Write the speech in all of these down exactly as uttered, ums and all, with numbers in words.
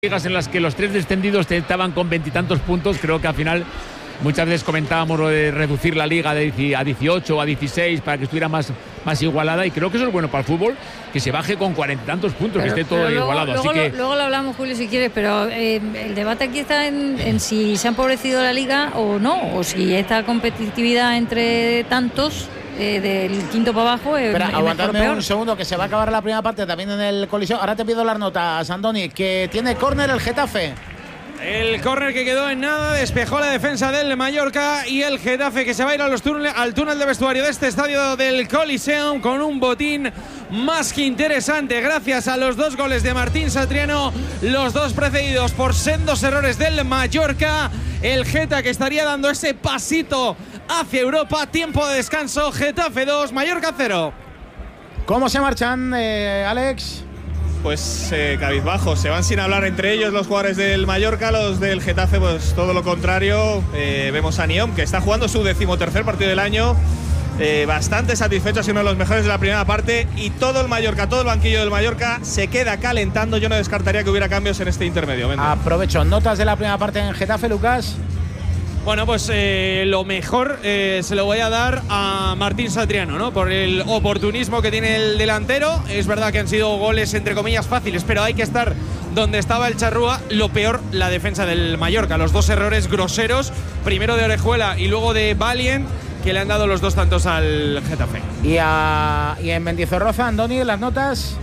ligas en las que los tres descendidos te estaban con veintitantos puntos, creo que al final muchas veces comentábamos lo de reducir la liga de a dieciocho o a dieciséis para que estuviera más, más igualada, y creo que eso es bueno para el fútbol, que se baje con cuarenta y tantos puntos, pero, que esté todo luego, igualado. Luego, Así que... lo, luego lo hablamos, Julio, si quieres, pero eh, el debate aquí está en, en si se ha empobrecido la liga o no, o si esta competitividad entre tantos Eh, del quinto para abajo es, Espera, es aguantadme un segundo, que se va a acabar la primera parte también en el Coliseo. Ahora te pido las notas, Andoni, que tiene córner el Getafe. El córner que quedó en nada, despejó la defensa del Mallorca, y el Getafe que se va a ir a los túnel, al túnel de vestuario de este estadio del Coliseum con un botín más que interesante gracias a los dos goles de Martín Satriano, los dos precedidos por sendos errores del Mallorca. El Geta que estaría dando ese pasito hacia Europa. Tiempo de descanso, Getafe dos, Mallorca cero. ¿Cómo se marchan, eh, Alex? Pues eh, cabizbajos, se van sin hablar entre ellos los jugadores del Mallorca, los del Getafe pues todo lo contrario. Eh, vemos a Niom, que está jugando su decimotercer partido del año, eh, bastante satisfecho, ha sido uno de los mejores de la primera parte, y todo el Mallorca, todo el banquillo del Mallorca se queda calentando. Yo no descartaría que hubiera cambios en este intermedio. Vente. Aprovecho, notas de la primera parte en Getafe, Lucas. Bueno, pues eh, lo mejor eh, se lo voy a dar a Martín Satriano, ¿no? Por el oportunismo que tiene el delantero. Es verdad que han sido goles entre comillas fáciles, pero hay que estar donde estaba el Charrúa. Lo peor, la defensa del Mallorca. Los dos errores groseros, primero de Orejuela y luego de Valiant, que le han dado los dos tantos al Getafe. Y, a, y en Mendizorroza, Andoni, las notas.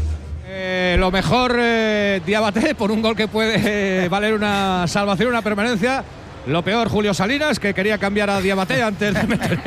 Eh, lo mejor, eh, Diabaté, por un gol que puede eh, valer una salvación, una permanencia. Lo peor, Julio Salinas, que quería cambiar a Diabaté antes de meter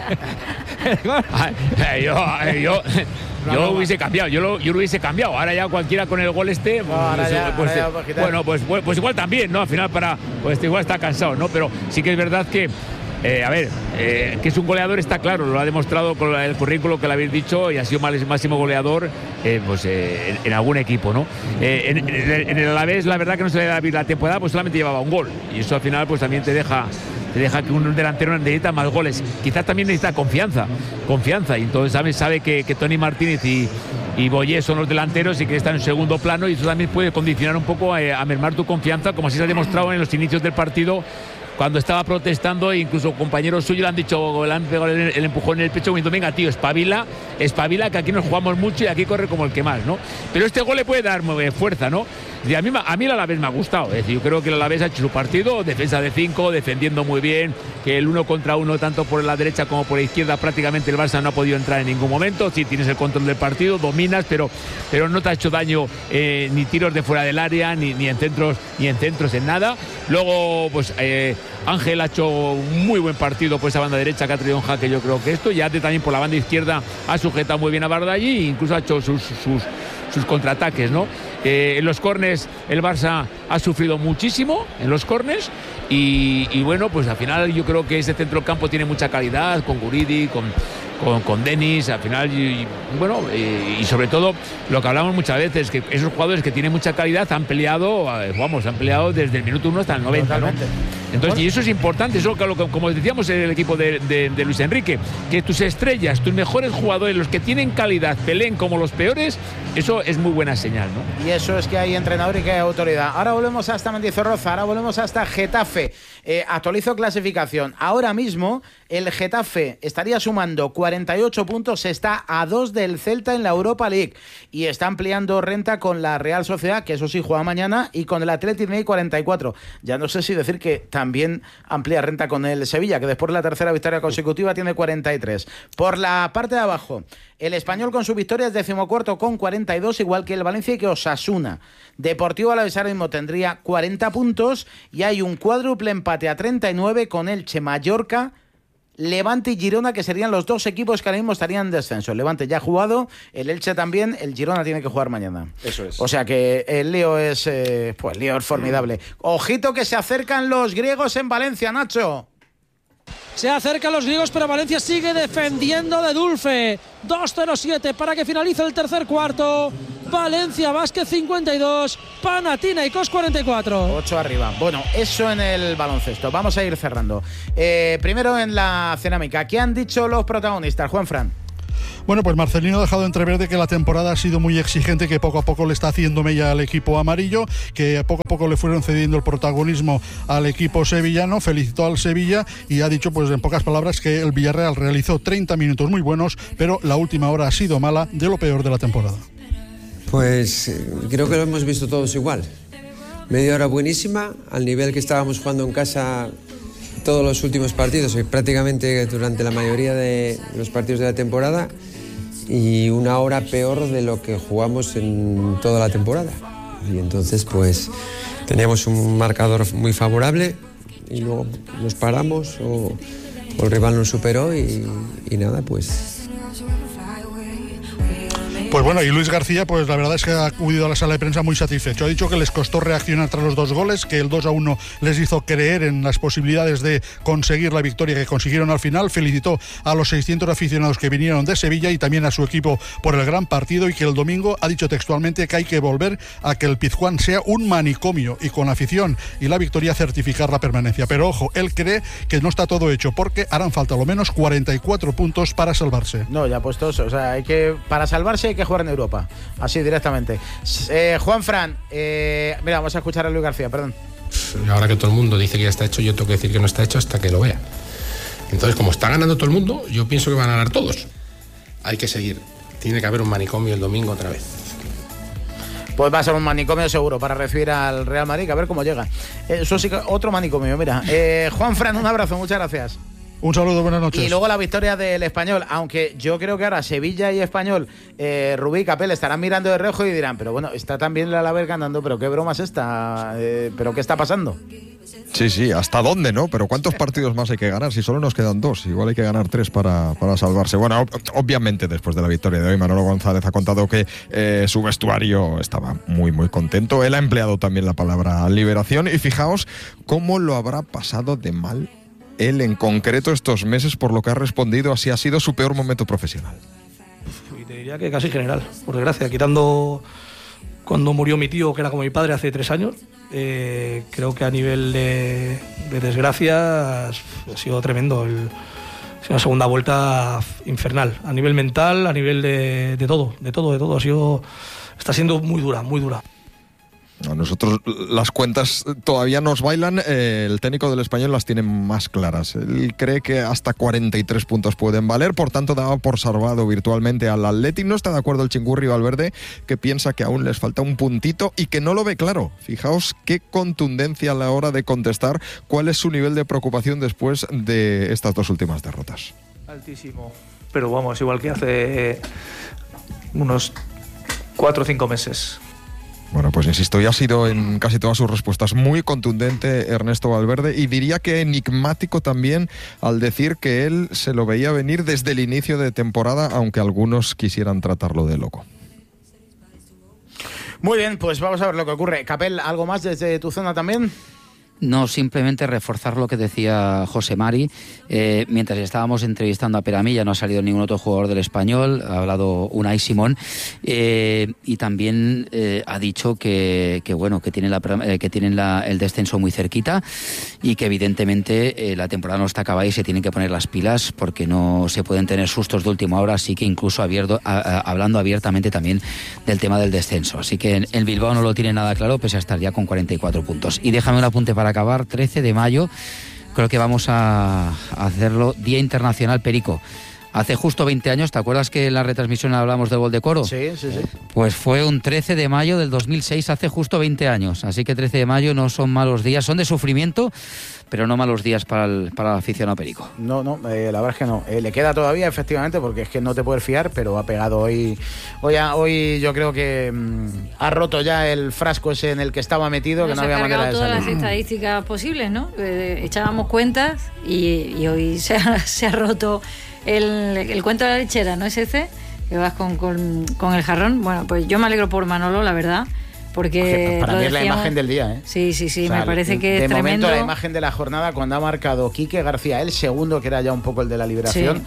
el gol. Ay, yo, ay, yo, yo lo hubiese cambiado, yo lo, yo lo hubiese cambiado. Ahora ya cualquiera con el gol este, pues, ahora ya, pues, ahora ya, bueno, pues, pues, pues igual también, ¿no? Al final para, pues igual está cansado, ¿no? Pero sí que es verdad que Eh, a ver, eh, que es un goleador está claro, lo ha demostrado con el currículo que le habéis dicho, y ha sido máximo goleador eh, pues, eh, en, en algún equipo, ¿no? Eh, en, en, en el Alavés, la verdad que no se le da la temporada, pues solamente llevaba un gol, y eso al final pues también te deja te deja que un delantero necesita más goles. Quizás también necesita confianza, confianza, y entonces sabe, sabe que, que Tony Martínez y, y Boyé son los delanteros y que están en segundo plano, y eso también puede condicionar un poco a, a mermar tu confianza, como así se ha demostrado en los inicios del partido, cuando estaba protestando, e incluso compañeros suyos le han dicho, le han pegado el, el empujón en el pecho, diciendo, venga tío, espabila, espabila, que aquí nos jugamos mucho y aquí corre como el que más, ¿no? Pero este gol le puede dar fuerza, ¿no? Y a mí, a mí el Alavés me ha gustado, es decir, yo creo que el Alavés ha hecho su partido, defensa de cinco, defendiendo muy bien, que el uno contra uno, tanto por la derecha como por la izquierda, prácticamente el Barça no ha podido entrar en ningún momento. Sí, tienes el control del partido, dominas, pero, pero no te ha hecho daño eh, ni tiros de fuera del área, ni, ni en centros, ni en centros, en nada. Luego, pues eh, Ángel ha hecho un muy buen partido por esa banda derecha, que ha traído un jaque, yo creo que esto, y Ate también por la banda izquierda ha sujetado muy bien a Bardallí, e incluso ha hecho sus, sus, sus contraataques, ¿no? Eh, en los córners el Barça ha sufrido muchísimo en los córners, y, y bueno, pues al final yo creo que ese centro del campo tiene mucha calidad, con Guridi, con, con, con Denis, al final, y, y bueno, eh, y sobre todo lo que hablamos muchas veces, que esos jugadores que tienen mucha calidad han peleado, eh, vamos, han peleado desde el minuto uno hasta el noventa, ¿no? Entonces, y eso es importante, eso que, como decíamos en el equipo de, de, de Luis Enrique, que tus estrellas, tus mejores jugadores, los que tienen calidad, peleen como los peores, eso es muy buena señal, ¿no? Y eso es que hay entrenador y que hay autoridad. Ahora volvemos hasta Mendizorroza, ahora volvemos hasta Getafe. Eh, actualizo clasificación. Ahora mismo el Getafe estaría sumando cuarenta y ocho puntos, está a dos del Celta en la Europa League, y está ampliando renta con la Real Sociedad, que eso sí juega mañana, y con el Athletic Madrid cuarenta y cuatro. Ya no sé si decir que también amplía renta con el Sevilla, que después de la tercera victoria consecutiva tiene cuarenta y tres. Por la parte de abajo, el Español con su victoria es decimocuarto con cuarenta y dos, igual que el Valencia y que Osasuna. Deportivo Alavés ahora mismo tendría cuarenta puntos, y hay un cuádruple empate a treinta y nueve con Elche, Mallorca, Levante y Girona, que serían los dos equipos que ahora mismo estarían en descenso. El Levante ya ha jugado, el Elche también, el Girona tiene que jugar mañana. Eso es. O sea que el lío es, eh, pues el lío es formidable. Ojito que se acercan los griegos en Valencia, Nacho. Se acercan los griegos, pero Valencia sigue defendiendo de Dulce. dos cero siete para que finalice el tercer cuarto. Valencia Vázquez cincuenta y dos, Panathinaikos cuarenta y cuatro. ocho arriba. Bueno, eso en el baloncesto. Vamos a ir cerrando. Eh, primero en la cerámica. ¿Qué han dicho los protagonistas, Juanfran? Bueno, pues Marcelino ha dejado entrever de que la temporada ha sido muy exigente, que poco a poco le está haciendo mella al equipo amarillo, que poco a poco le fueron cediendo el protagonismo al equipo sevillano. Felicitó al Sevilla y ha dicho, pues en pocas palabras, que el Villarreal realizó treinta minutos muy buenos, pero la última hora ha sido mala, de lo peor de la temporada. Pues creo que lo hemos visto todos igual. Media hora buenísima, al nivel que estábamos jugando en casa todos los últimos partidos y prácticamente durante la mayoría de los partidos de la temporada, y una hora peor de lo que jugamos en toda la temporada. Y entonces pues teníamos un marcador muy favorable y luego nos paramos o, o el rival nos superó y, y nada, pues... Pues bueno, y Luis García, pues la verdad es que ha acudido a la sala de prensa muy satisfecho. Ha dicho que les costó reaccionar tras los dos goles, que el dos a uno les hizo creer en las posibilidades de conseguir la victoria que consiguieron al final. Felicitó a los seiscientos aficionados que vinieron de Sevilla y también a su equipo por el gran partido, y que el domingo ha dicho textualmente que hay que volver a que el Pizjuán sea un manicomio y con afición y la victoria certificar la permanencia. Pero ojo, él cree que no está todo hecho porque harán falta lo menos cuarenta y cuatro puntos para salvarse. No, ya puestos, o sea, hay que para salvarse hay que jugar en Europa, así directamente. Eh, Juan Fran, eh, mira, vamos a escuchar a Luis García, perdón. Ahora que todo el mundo dice que ya está hecho, yo tengo que decir que no está hecho hasta que lo vea. Entonces, como está ganando todo el mundo, yo pienso que van a ganar todos. Hay que seguir. Tiene que haber un manicomio el domingo otra vez. Pues va a ser un manicomio seguro para recibir al Real Madrid, a ver cómo llega. Eso sí que otro manicomio, mira. Eh, Juan Fran, un abrazo, muchas gracias. Un saludo, buenas noches. Y luego la victoria del Español, aunque yo creo que ahora Sevilla y Español, eh, Rubí y Capel estarán mirando de reojo y dirán, pero bueno, está también el Alavés ganando, pero qué broma es esta, eh, pero qué está pasando. Sí, sí, ¿hasta dónde, no? Pero ¿cuántos partidos más hay que ganar? Si solo nos quedan dos, igual hay que ganar tres para, para salvarse. Bueno, ob- obviamente después de la victoria de hoy, Manolo González ha contado que eh, su vestuario estaba muy, muy contento. Él ha empleado también la palabra liberación y fijaos cómo lo habrá pasado de mal él en concreto estos meses, por lo que ha respondido, así ha sido su peor momento profesional. Y te diría que casi general, por desgracia, quitando cuando murió mi tío, que era como mi padre hace tres años, eh, creo que a nivel de, de desgracia ha sido tremendo. El, ha sido una segunda vuelta infernal, a nivel mental, a nivel de, de todo, de todo, de todo. Ha sido, está siendo muy dura, muy dura. A nosotros las cuentas todavía nos bailan, eh, el técnico del Español las tiene más claras. Él cree que hasta cuarenta y tres puntos pueden valer, por tanto daba por salvado virtualmente al Athletic. No está de acuerdo el Chingurri Valverde, que piensa que aún les falta un puntito y que no lo ve claro. Fijaos qué contundencia a la hora de contestar cuál es su nivel de preocupación después de estas dos últimas derrotas. Altísimo, pero vamos, igual que hace unos cuatro o cinco meses. Bueno, pues insisto, ya ha sido en casi todas sus respuestas muy contundente Ernesto Valverde, y diría que enigmático también al decir que él se lo veía venir desde el inicio de temporada, aunque algunos quisieran tratarlo de loco. Muy bien, pues vamos a ver lo que ocurre. Capel, ¿algo más desde tu zona también? No, simplemente reforzar lo que decía José Mari. Eh, mientras estábamos entrevistando a Peramilla, no ha salido ningún otro jugador del Español, ha hablado Unai Simón, eh, y también eh, ha dicho que, que bueno, que tienen, la, eh, que tienen la, el descenso muy cerquita y que evidentemente eh, la temporada no está acabada y se tienen que poner las pilas porque no se pueden tener sustos de última hora, así que incluso abierto, a, a, hablando abiertamente también del tema del descenso. Así que en, el Bilbao no lo tiene nada claro, pese a estar ya con cuarenta y cuatro puntos. Y déjame un apunte para acabar, trece de mayo, creo que vamos a hacerlo Día Internacional Perico. Hace justo veinte años, ¿te acuerdas que en la retransmisión hablamos del gol de Coro? Sí, sí, sí. Pues fue un trece de mayo del dos mil seis, hace justo veinte años. Así que trece de mayo no son malos días, son de sufrimiento, pero no malos días para el, para el aficionado perico. No, no, eh, la verdad es que no. Eh, le queda todavía, efectivamente, porque es que no te puedes fiar, pero ha pegado hoy. Hoy, hoy yo creo que mmm, ha roto ya el frasco ese en el que estaba metido, que no había manera de salir. Todas las estadísticas posibles, ¿no? Eh, echábamos cuentas y, y hoy se ha, se ha roto el, el cuento de la lechera, ¿no es ese? Que vas con, con, con el jarrón. Bueno, pues yo me alegro por Manolo, la verdad. Porque para mí es la imagen del día, ¿eh? Sí, sí, sí, o sea, me parece que de es tremendo. momento la imagen de la jornada cuando ha marcado Quique García, el segundo, que era ya un poco el de la liberación. Sí.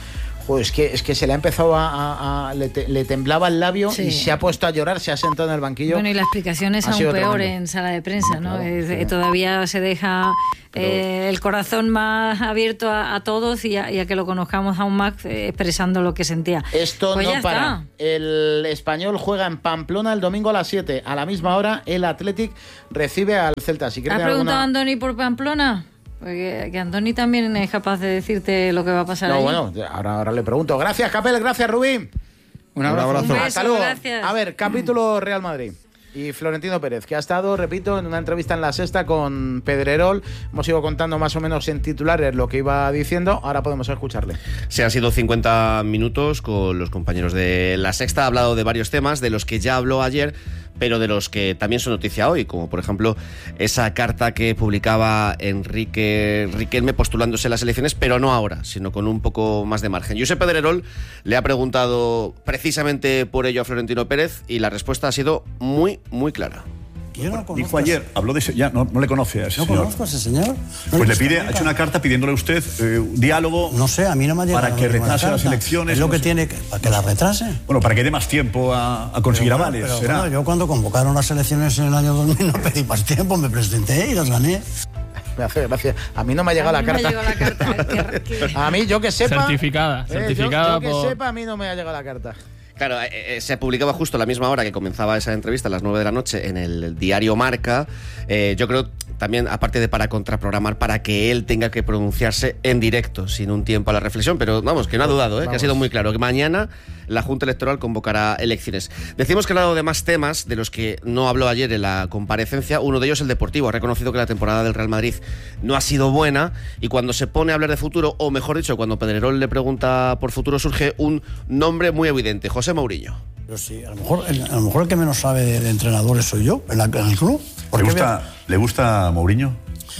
Joder, es que, es que se le ha empezado a... a, a le, te, le temblaba el labio sí. y se ha puesto a llorar, se ha sentado en el banquillo. Bueno, y la explicación es aún peor en sala de prensa, ¿no? Claro, es, sí. Todavía se deja eh, el corazón más abierto a, a todos y a, y a que lo conozcamos aún más eh, expresando lo que sentía. Esto pues no para. Está. El Español juega en Pamplona el domingo a las siete. A la misma hora, el Athletic recibe al Celta. Si ¿Has preguntado alguna... a Andoni por Pamplona? Porque que Andoni también es capaz de decirte lo que va a pasar. No, allí. bueno, ahora, ahora le pregunto. Gracias, Capel, gracias, Rubí. Un abrazo. Un abrazo. Un beso, gracias. A ver, capítulo Real Madrid. Y Florentino Pérez, que ha estado, repito, en una entrevista en La Sexta con Pedrerol. Hemos ido contando más o menos en titulares lo que iba diciendo. Ahora podemos escucharle. Se han sido cincuenta minutos con los compañeros de La Sexta. Ha hablado de varios temas, de los que ya habló ayer, pero de los que también son noticia hoy, como por ejemplo esa carta que publicaba Enrique Riquelme postulándose a las elecciones, pero no ahora, sino con un poco más de margen. Josep Pedrerol le ha preguntado precisamente por ello a Florentino Pérez y la respuesta ha sido muy, muy clara. Yo no Dijo ayer, habló de ese, ya no, no le conoce a ese ¿No señor. conozco a ese señor? No pues le pide, ha hecho una carta pidiéndole a usted eh, un diálogo. No sé, a mí no me ha llegado para que retrase las elecciones. Es lo no que sé. tiene, que, para que las retrase. Bueno, para que dé más tiempo a, a conseguir pero, avales. Pero, será. Bueno, yo cuando convocaron las elecciones en el año dos mil no pedí más tiempo, me presenté y las gané. Gracias, gracias. A mí no me ha llegado la carta. La carta que, que... A mí, yo que sepa. Certificada. Eh, certificada yo, yo que por... sepa, a mí no me ha llegado la carta. Claro, eh, eh, se publicaba justo a la misma hora que comenzaba esa entrevista, a las nueve de la noche, en el diario Marca. Eh, yo creo también, aparte de para contraprogramar, para que él tenga que pronunciarse en directo, sin un tiempo a la reflexión, pero vamos, que no ha dudado, ¿eh? Que ha sido muy claro, que mañana la Junta Electoral convocará elecciones. Decimos que ha hablado de más temas de los que no habló ayer en la comparecencia, uno de ellos el deportivo. Ha reconocido que la temporada del Real Madrid no ha sido buena y cuando se pone a hablar de futuro, o mejor dicho, cuando Pedrerol le pregunta por futuro, surge un nombre muy evidente, José Mourinho. Pero sí, a lo mejor el, a lo mejor el que menos sabe de, de entrenadores soy yo, en, la, en el club. ¿Le gusta, ¿Le gusta Mourinho?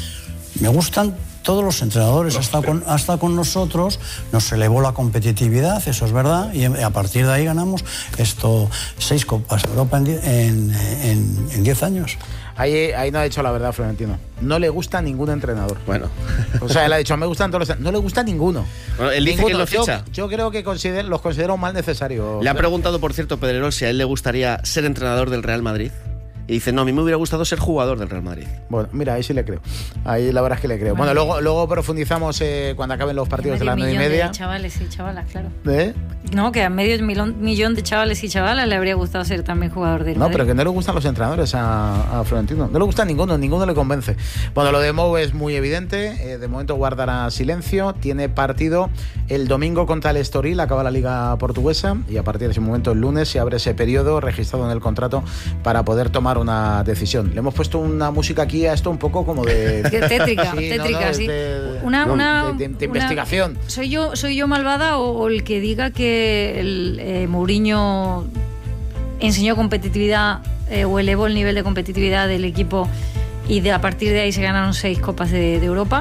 Me gustan todos los entrenadores, ha estado, con, ha estado con nosotros, nos elevó la competitividad, eso es verdad, y a partir de ahí ganamos esto seis Copas de Europa en, en, en, en diez años. Ahí, ahí no ha dicho la verdad, Florentino. No le gusta ningún entrenador. Bueno. O sea, él ha dicho, me gustan todos los... No le gusta ninguno. Bueno, él dice ninguno. que lo ficha. Yo, yo creo que consider, los considero un mal necesario. Le ha preguntado, por cierto, Pedrerol, si a él le gustaría ser entrenador del Real Madrid. Y dice, no, a mí me hubiera gustado ser jugador del Real Madrid. Bueno, mira, ahí sí le creo. Ahí la verdad es que le creo. Bueno, bueno luego, luego profundizamos eh, cuando acaben los partidos de las nueve y media. De chavales y chavalas, claro. ¿Eh? No, que a medio millón, millón de chavales y chavalas le habría gustado ser también jugador del No, Madrid. pero que no le gustan los entrenadores a, a Florentino. No le gusta ninguno, ninguno le convence. Bueno, lo de Mou es muy evidente. Eh, de momento guardará silencio. Tiene partido el domingo contra el Estoril, acaba la Liga Portuguesa. Y a partir de ese momento, el lunes, se abre ese periodo registrado en el contrato para poder tomar una decisión. Le hemos puesto una música aquí a esto un poco como de... tétrica, sí, tétrica, no, no, sí. De, una, no, una, de, de, de una, investigación. ¿Soy yo soy yo malvada o, o el que diga que el, eh, Mourinho enseñó competitividad eh, o elevó el nivel de competitividad del equipo y de a partir de ahí se ganaron seis Copas de, de Europa?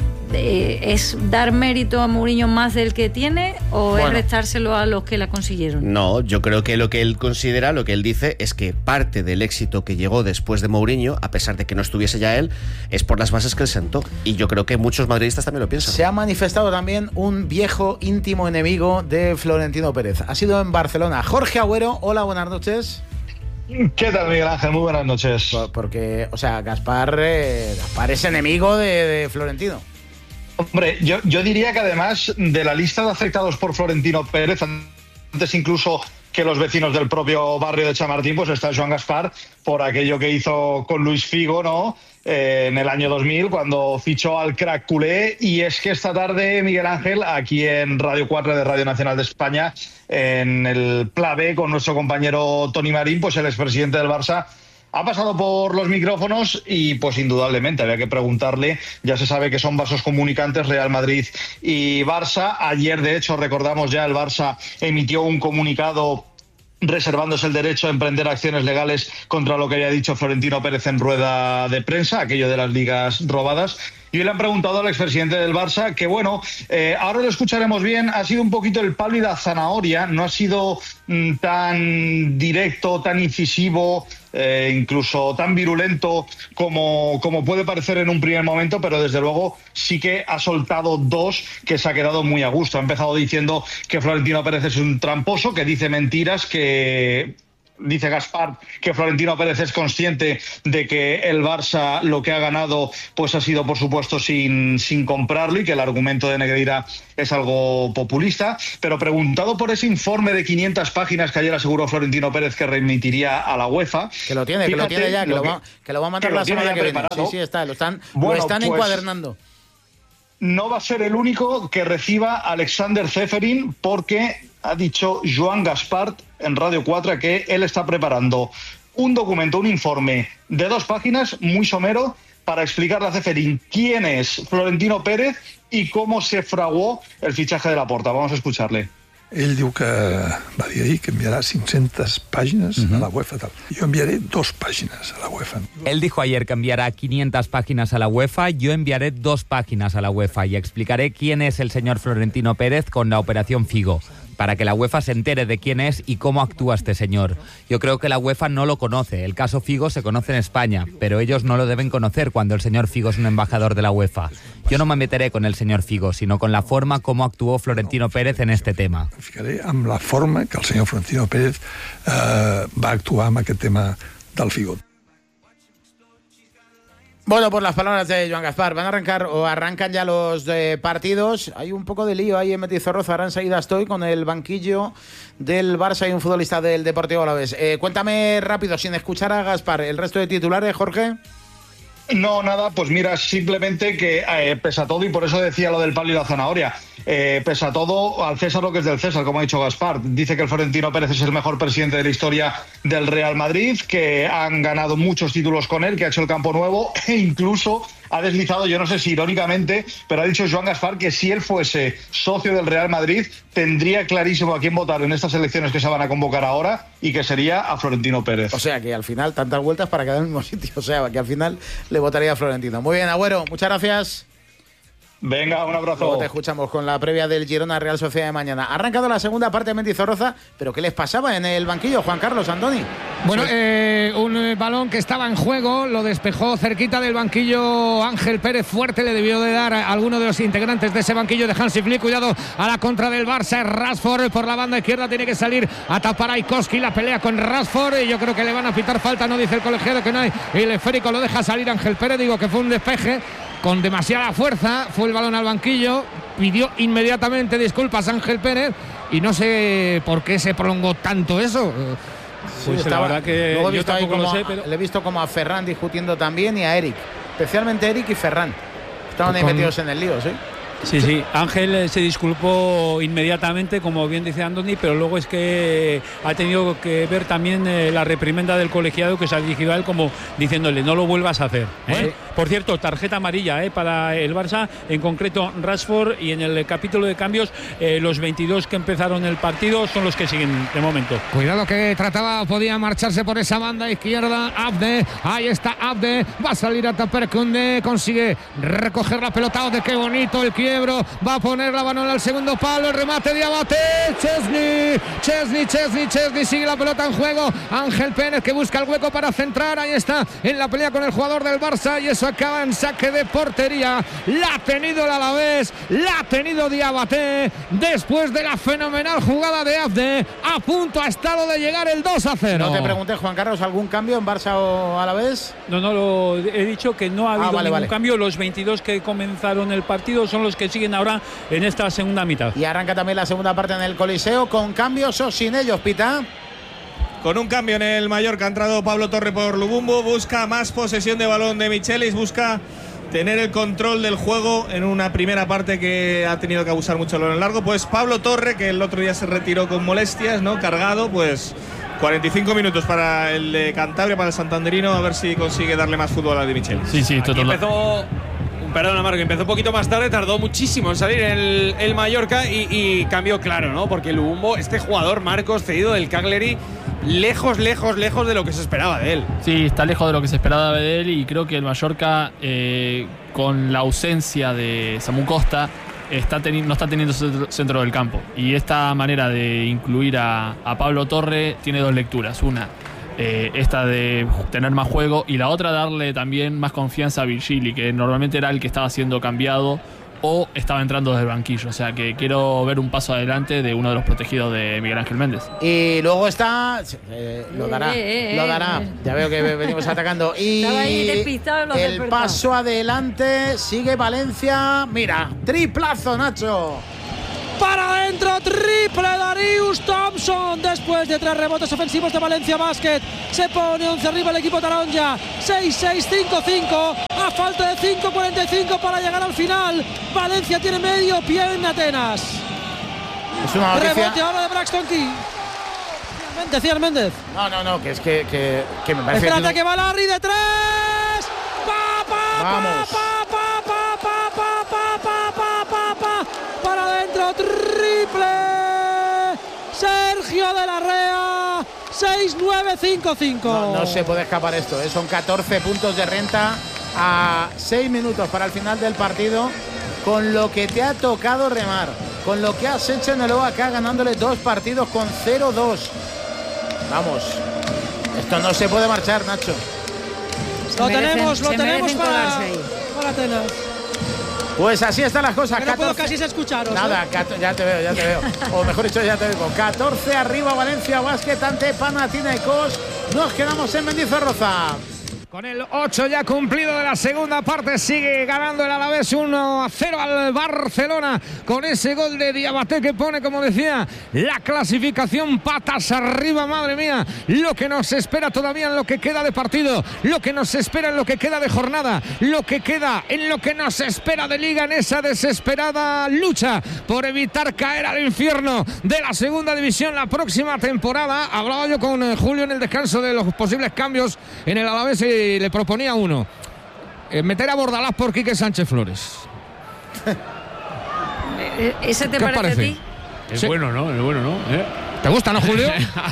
Eh, ¿Es dar mérito a Mourinho más del que tiene o bueno, es restárselo a los que la consiguieron? No, yo creo que lo que él considera, lo que él dice es que parte del éxito que llegó después de Mourinho, a pesar de que no estuviese ya él, es por las bases que él sentó. Y yo creo que muchos madridistas también lo piensan. Se ha manifestado también un viejo íntimo enemigo de Florentino Pérez. Ha sido en Barcelona. Jorge Agüero, hola, buenas noches. ¿Qué tal, Miguel Ángel? Muy buenas noches. Porque, o sea, Gaspar, eh, Gaspar es enemigo de, de Florentino. Hombre, yo, yo diría que además de la lista de afectados por Florentino Pérez, antes incluso que los vecinos del propio barrio de Chamartín, pues está Joan Gaspar por aquello que hizo con Luis Figo, ¿no? Eh, en el año dos mil, cuando fichó al crack culé. Y es que esta tarde, Miguel Ángel, aquí en Radio cuatro de Radio Nacional de España, en el Pla B, con nuestro compañero Toni Marín, pues el expresidente del Barça ha pasado por los micrófonos y pues indudablemente había que preguntarle. Ya se sabe que son vasos comunicantes Real Madrid y Barça. Ayer, de hecho, recordamos ya, el Barça emitió un comunicado reservándose el derecho a emprender acciones legales contra lo que había dicho Florentino Pérez en rueda de prensa, aquello de las ligas robadas. Y hoy le han preguntado al expresidente del Barça que, bueno, eh, ahora lo escucharemos bien, ha sido un poquito el palo y la zanahoria, no ha sido mm, tan directo, tan incisivo eh, incluso tan virulento como, como puede parecer en un primer momento, pero desde luego sí que ha soltado dos que se ha quedado muy a gusto. Ha empezado diciendo que Florentino Pérez es un tramposo, que dice mentiras, que... Dice Gaspar que Florentino Pérez es consciente de que el Barça lo que ha ganado pues ha sido por supuesto sin, sin comprarlo y que el argumento de Negreira es algo populista, pero preguntado por ese informe de quinientas páginas que ayer aseguró Florentino Pérez que remitiría a la UEFA. Que lo tiene, fíjate, que lo tiene ya, que lo, va, que lo va a mandar la semana que viene. Sí, sí, está, lo están, bueno, lo están pues, encuadernando. No va a ser el único que reciba a Alexander Ceferin porque ha dicho Joan Gaspar en Radio cuatro que él está preparando un documento, un informe de dos páginas, muy somero, para explicarle a Ceferin quién es Florentino Pérez y cómo se fraguó el fichaje de Laporta. Vamos a escucharle. Ell diu que va dir ahir que enviarà cinc-centes pàgines uh-huh. a la UEFA. Tal. Yo enviaré dos páginas a la UEFA. Él dijo ayer que enviará quinientas páginas a la UEFA. Yo enviaré dos páginas a la UEFA y explicaré quién es el señor Florentino Pérez con la Operación Figo, para que la UEFA se entere de quién es y cómo actúa este señor. Yo creo que la UEFA no lo conoce. El caso Figo se conoce en España, pero ellos no lo deben conocer cuando el señor Figo es un embajador de la UEFA. Yo no me meteré con el señor Figo, sino con la forma como actuó Florentino Pérez en este tema. Ficaré amb la forma que el señor Florentino Pérez eh, va actuar amb aquest tema del Figo. Bueno, por las palabras de Joan Gaspar, van a arrancar o arrancan ya los eh, partidos. Hay un poco de lío ahí en Mendizorroza. Ahora enseguida estoy con el banquillo del Barça y un futbolista del Deportivo Alavés. Eh, cuéntame rápido, sin escuchar a Gaspar, el resto de titulares, Jorge. No, nada, pues mira, simplemente que eh, pese a todo, y por eso decía lo del palo y la zanahoria, eh, pese a todo, al César lo que es del César, como ha dicho Gaspar. Dice que el Florentino Pérez es el mejor presidente de la historia del Real Madrid, que han ganado muchos títulos con él, que ha hecho el campo nuevo e incluso ha deslizado, yo no sé si irónicamente, pero ha dicho Joan Gaspar que si él fuese socio del Real Madrid tendría clarísimo a quién votar en estas elecciones que se van a convocar ahora y que sería a Florentino Pérez. O sea que al final tantas vueltas para quedar en el mismo sitio, o sea que al final le votaría a Florentino. Muy bien, Agüero, muchas gracias. Venga, un abrazo. Luego te escuchamos con la previa del Girona Real Sociedad de mañana. Ha arrancado la segunda parte de Mendizorroza, pero ¿qué les pasaba en el banquillo, Juan Carlos, Andoni? Bueno, eh, un eh, balón que estaba en juego, lo despejó cerquita del banquillo Ángel Pérez, fuerte le debió de dar a alguno de los integrantes de ese banquillo de Hansi Flick. Cuidado a la contra del Barça, Rashford por la banda izquierda, tiene que salir a tapar a Ikoski, la pelea con Rashford y yo creo que le van a pitar falta, no dice el colegiado que no hay, y el esférico lo deja salir Ángel Pérez, digo que fue un despeje con demasiada fuerza, fue el balón al banquillo, pidió inmediatamente disculpas a Ángel Pérez y no sé por qué se prolongó tanto eso. Sí, pues estaba, la verdad que luego he visto ahí como, sé, pero... le he visto como a Ferran discutiendo también y a Eric, especialmente Eric y Ferran. Estaban ahí con... metidos en el lío, ¿sí? Sí, sí, Ángel se disculpó inmediatamente, como bien dice Andoni, pero luego es que ha tenido que ver también eh, la reprimenda del colegiado que se ha dirigido a él como diciéndole no lo vuelvas a hacer. ¿eh? Sí. Por cierto, tarjeta amarilla eh, para el Barça, en concreto Rashford, y en el capítulo de cambios eh, los veintidós que empezaron el partido son los que siguen de momento. Cuidado que trataba, podía marcharse por esa banda izquierda, Abde, ahí está Abde, va a salir a tapar Koundé, consigue recoger la pelota, de qué bonito el quiebro, va a poner la mano al segundo palo, el remate de Abate, Chesney, Chesney, Chesney, Chesney, sigue la pelota en juego, Ángel Pérez que busca el hueco para centrar, ahí está, en la pelea con el jugador del Barça y eso acaba en saque de portería, la ha tenido el Alavés, la ha tenido Diabaté, después de la fenomenal jugada de Abde, a punto ha estado de llegar el dos a cero. No te pregunté, Juan Carlos, ¿algún cambio en Barça o Alavés? No, no, lo he dicho que no ha habido ah, vale, ningún vale. cambio, los veintidós que comenzaron el partido son los que siguen ahora en esta segunda mitad. Y arranca también la segunda parte en el Coliseo, con cambios o sin ellos, Pita. Con un cambio en el Mallorca ha entrado Pablo Torre por Lubumbo, busca más posesión de balón de Michelis, busca tener el control del juego en una primera parte que ha tenido que abusar mucho en largo. Pues Pablo Torre, que el otro día se retiró con molestias, ¿no? Cargado, pues cuarenta y cinco minutos para el de Cantabria, para el santanderino, a ver si consigue darle más fútbol a de Michelis. Sí, sí, todo. Empezó... Perdona, Marco, empezó un poquito más tarde, tardó muchísimo en salir el, el Mallorca y, y cambió claro, ¿no? Porque Lubumbo, este jugador, Marcos, cedido del Cagliari, lejos, lejos, lejos de lo que se esperaba de él. Sí, está lejos de lo que se esperaba de él y creo que el Mallorca, eh, con la ausencia de Samu Costa, está teni- no está teniendo centro del campo. Y esta manera de incluir a, a Pablo Torre tiene dos lecturas. Una, Eh, esta de tener más juego y la otra darle también más confianza a Virgili, que normalmente era el que estaba siendo cambiado o estaba entrando desde el banquillo. O sea que quiero ver un paso adelante de uno de los protegidos de Miguel Ángel Méndez. Y luego está, eh, lo dará, Eh, eh, lo dará. eh. Ya veo que venimos atacando. Y Estaba ahí despistado, lo el despertado. paso adelante, sigue Valencia. Mira, triplazo, Nacho. Para adentro, triple Darius Thompson. Después de tres rebotes ofensivos de Valencia Basket, se pone once arriba el equipo taronja. seis seis cinco cinco. A falta de cinco cuarenta y cinco para llegar al final. Valencia tiene medio pie en Atenas. Es una noticia. Rebote ahora de Braxton Key. Decía Méndez. No, no, no, que es que, que, que me parece. Espérate que, que va Larry de tres. Pa, pa, Vamos. pa, pa, pa, pa, pa, pa, pa, pa, pa, pa. Para adentro, triple. Sergio de la Rea. seis nueve cinco cinco. No, no se puede escapar esto, ¿eh? Son catorce puntos de renta a seis minutos para el final del partido. Con lo que te ha tocado remar, con lo que has hecho en el O A K ganándole dos partidos con cero dos. Vamos, esto no se puede marchar, Nacho. Lo merecen- tenemos, lo se tenemos merecen para, colarse ahí. para Atenas. Pues así están las cosas. Que no puedo catorce casi se escucharos. Nada, ¿eh? cato- ya te veo, ya te veo. O mejor dicho, ya te veo. catorce arriba Valencia Basket ante Panathinaikos. Nos quedamos en Mendizorroza. Con el ocho ya cumplido de la segunda parte, sigue ganando el Alavés uno a cero al Barcelona con ese gol de Diabaté que pone, como decía, la clasificación patas arriba. Madre mía, lo que nos espera todavía en lo que queda de partido, lo que nos espera en lo que queda de jornada, lo que queda en lo que nos espera de liga, en esa desesperada lucha por evitar caer al infierno de la segunda división la próxima temporada. Hablaba yo con eh, Julio en el descanso de los posibles cambios en el Alavés y le proponía uno, eh, meter a Bordalás por Quique Sánchez Flores. ¿Ese te ¿Qué parece parece? a ti? Es Sí. bueno, ¿no? Es bueno, ¿no? ¿Eh? ¿Te gusta, no, Julio?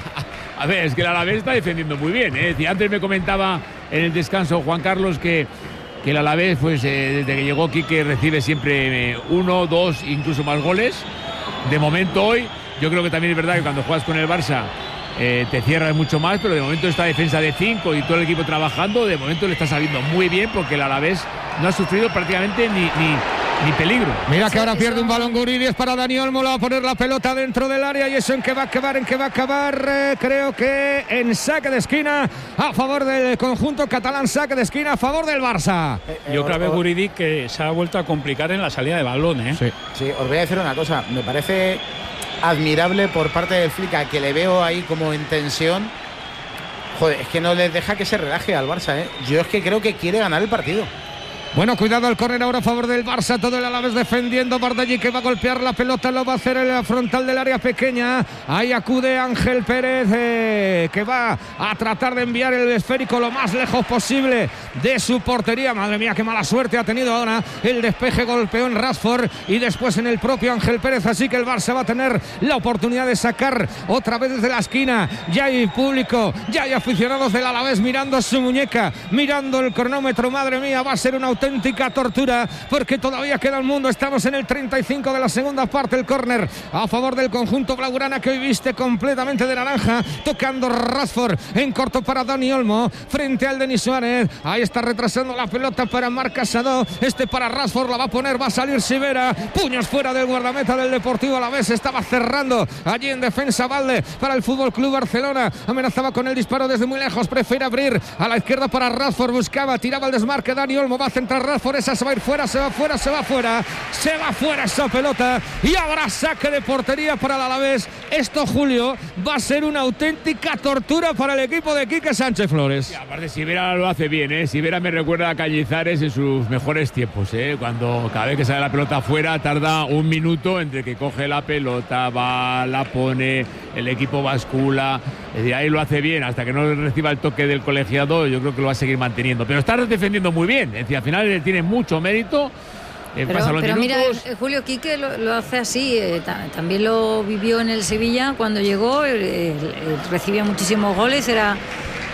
A ver, es que el Alavés está defendiendo muy bien, ¿eh? Y antes me comentaba en el descanso Juan Carlos que, que el Alavés, pues eh, desde que llegó Quique recibe siempre eh, uno, dos, incluso más goles. De momento hoy, yo creo que también es verdad que cuando juegas con el Barça Eh, te cierras mucho más, pero de momento esta defensa de cinco y todo el equipo trabajando, de momento le está saliendo muy bien porque el Alavés no ha sufrido prácticamente ni, ni, ni peligro. Mira que ahora pierde un balón Guridi, es para Dani Olmo, le va a poner la pelota dentro del área y eso en que va a acabar, en que va a acabar, eh, creo que en saque de esquina a favor del conjunto catalán, saque de esquina a favor del Barça. Y otra vez Guridi que se ha vuelto a complicar en la salida de balón, ¿eh? Sí, sí, os voy a decir una cosa, me parece admirable por parte del Flica, que le veo ahí como en tensión. Joder, es que no les deja que se relaje al Barça, ¿eh? Yo es que creo que quiere ganar el partido. Bueno, cuidado al córner ahora a favor del Barça, todo el Alavés defendiendo. Bardellí que va a golpear la pelota, lo va a hacer en la frontal del área pequeña. Ahí acude Ángel Pérez, eh, que va a tratar de enviar el esférico lo más lejos posible de su portería. Madre mía, qué mala suerte ha tenido ahora. El despeje golpeó en Rashford y después en el propio Ángel Pérez, así que el Barça va a tener la oportunidad de sacar otra vez desde la esquina. Ya hay público, ya hay aficionados del Alavés mirando su muñeca, mirando el cronómetro. Madre mía, va a ser una auténtica tortura porque todavía queda el mundo. Estamos en el treinta y cinco de la segunda parte. El córner a favor del conjunto blaugrana que hoy viste completamente de naranja, tocando Rashford en corto para Dani Olmo frente al Denis Suárez. Ahí está retrasando la pelota para Marc Casado, este para Rashford, la va a poner, va a salir Sivera, puños fuera del guardameta del Deportivo Alavés. Estaba cerrando allí en defensa Valde para el Fútbol Club Barcelona, amenazaba con el disparo desde muy lejos, prefiere abrir a la izquierda para Rashford, buscaba, tiraba el desmarque Dani Olmo, va a centrar Rashford, esa se va a ir fuera, se va fuera, se va fuera, se va fuera esa pelota y habrá saque de portería para el Alavés. Esto, Julio, va a ser una auténtica tortura para el equipo de Quique Sánchez Flores. Y aparte, Sivera lo hace bien, ¿eh? Sivera me recuerda a Cañizares en sus mejores tiempos, ¿eh? Cuando cada vez que sale la pelota afuera tarda un minuto entre que coge la pelota, va, la pone, el equipo bascula. Es decir, ahí lo hace bien, hasta que no reciba el toque del colegiado, yo creo que lo va a seguir manteniendo. Pero está defendiendo muy bien, es decir, al final tiene mucho mérito. Eh, Pero, pasa los pero mira, minutos. eh, Julio Quique lo, lo hace así, eh, ta- también lo vivió en el Sevilla cuando llegó, eh, eh, recibía muchísimos goles, era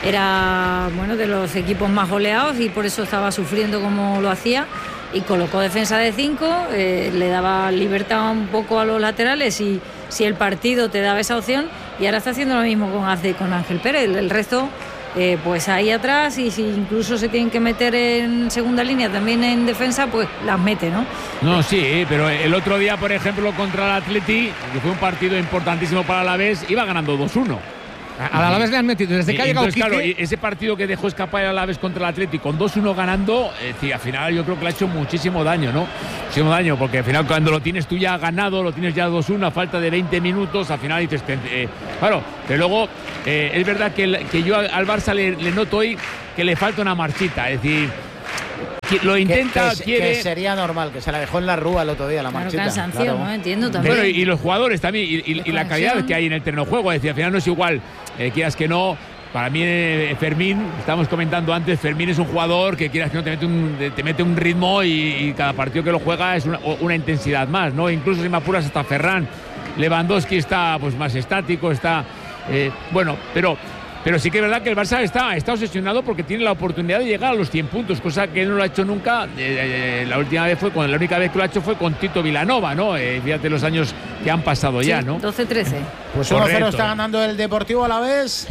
era bueno de los equipos más goleados y por eso estaba sufriendo como lo hacía, y colocó defensa de cinco, eh, le daba libertad un poco a los laterales y si el partido te daba esa opción, y ahora está haciendo lo mismo con Azde y con Ángel Pérez. El, el resto eh, pues ahí atrás, y si incluso se tienen que meter en segunda línea también en defensa, pues las mete, ¿no? No, sí, pero el otro día, por ejemplo, contra el Atleti, que fue un partido importantísimo para el Alavés, iba ganando dos uno. Al Alavés le han metido desde que ha llegado Entonces, Quique. claro, ese partido que dejó escapar el Alavés contra el Atleti con dos uno ganando, eh, sí, al final yo creo que le ha hecho muchísimo daño, ¿no? Muchísimo daño, porque al final cuando lo tienes tú ya ganado, lo tienes ya dos uno a falta de veinte minutos, al final dices, eh, claro, pero luego eh, es verdad que, el, que yo al Barça le, le noto hoy que le falta una marchita, es decir, lo intenta, que, que, quiere. que sería normal, que se la dejó en la rúa el otro día, la Claro, marchita. cansancio, Claro. ¿no? Entiendo también. Bueno, y, y los jugadores también, y, y, y la calidad que hay en el terreno de juego, es decir, al final no es igual, eh, quieras que no. Para mí, eh, Fermín, estábamos comentando antes, Fermín es un jugador que quieras que no te mete un, te mete un ritmo y, y cada partido que lo juega es una, una intensidad más, ¿no? Incluso si me apuras hasta Ferran. Lewandowski está pues más estático, está eh, bueno, pero pero sí que es verdad que el Barça está, está obsesionado porque tiene la oportunidad de llegar a los cien puntos, cosa que no lo ha hecho nunca. Eh, eh, la última vez fue con, la única vez que lo ha hecho fue con Tito Vilanova, ¿no? Eh, fíjate los años que han pasado Sí, ya, ¿no? doce trece. Pues uno cero Correcto. está ganando el Deportivo Alavés,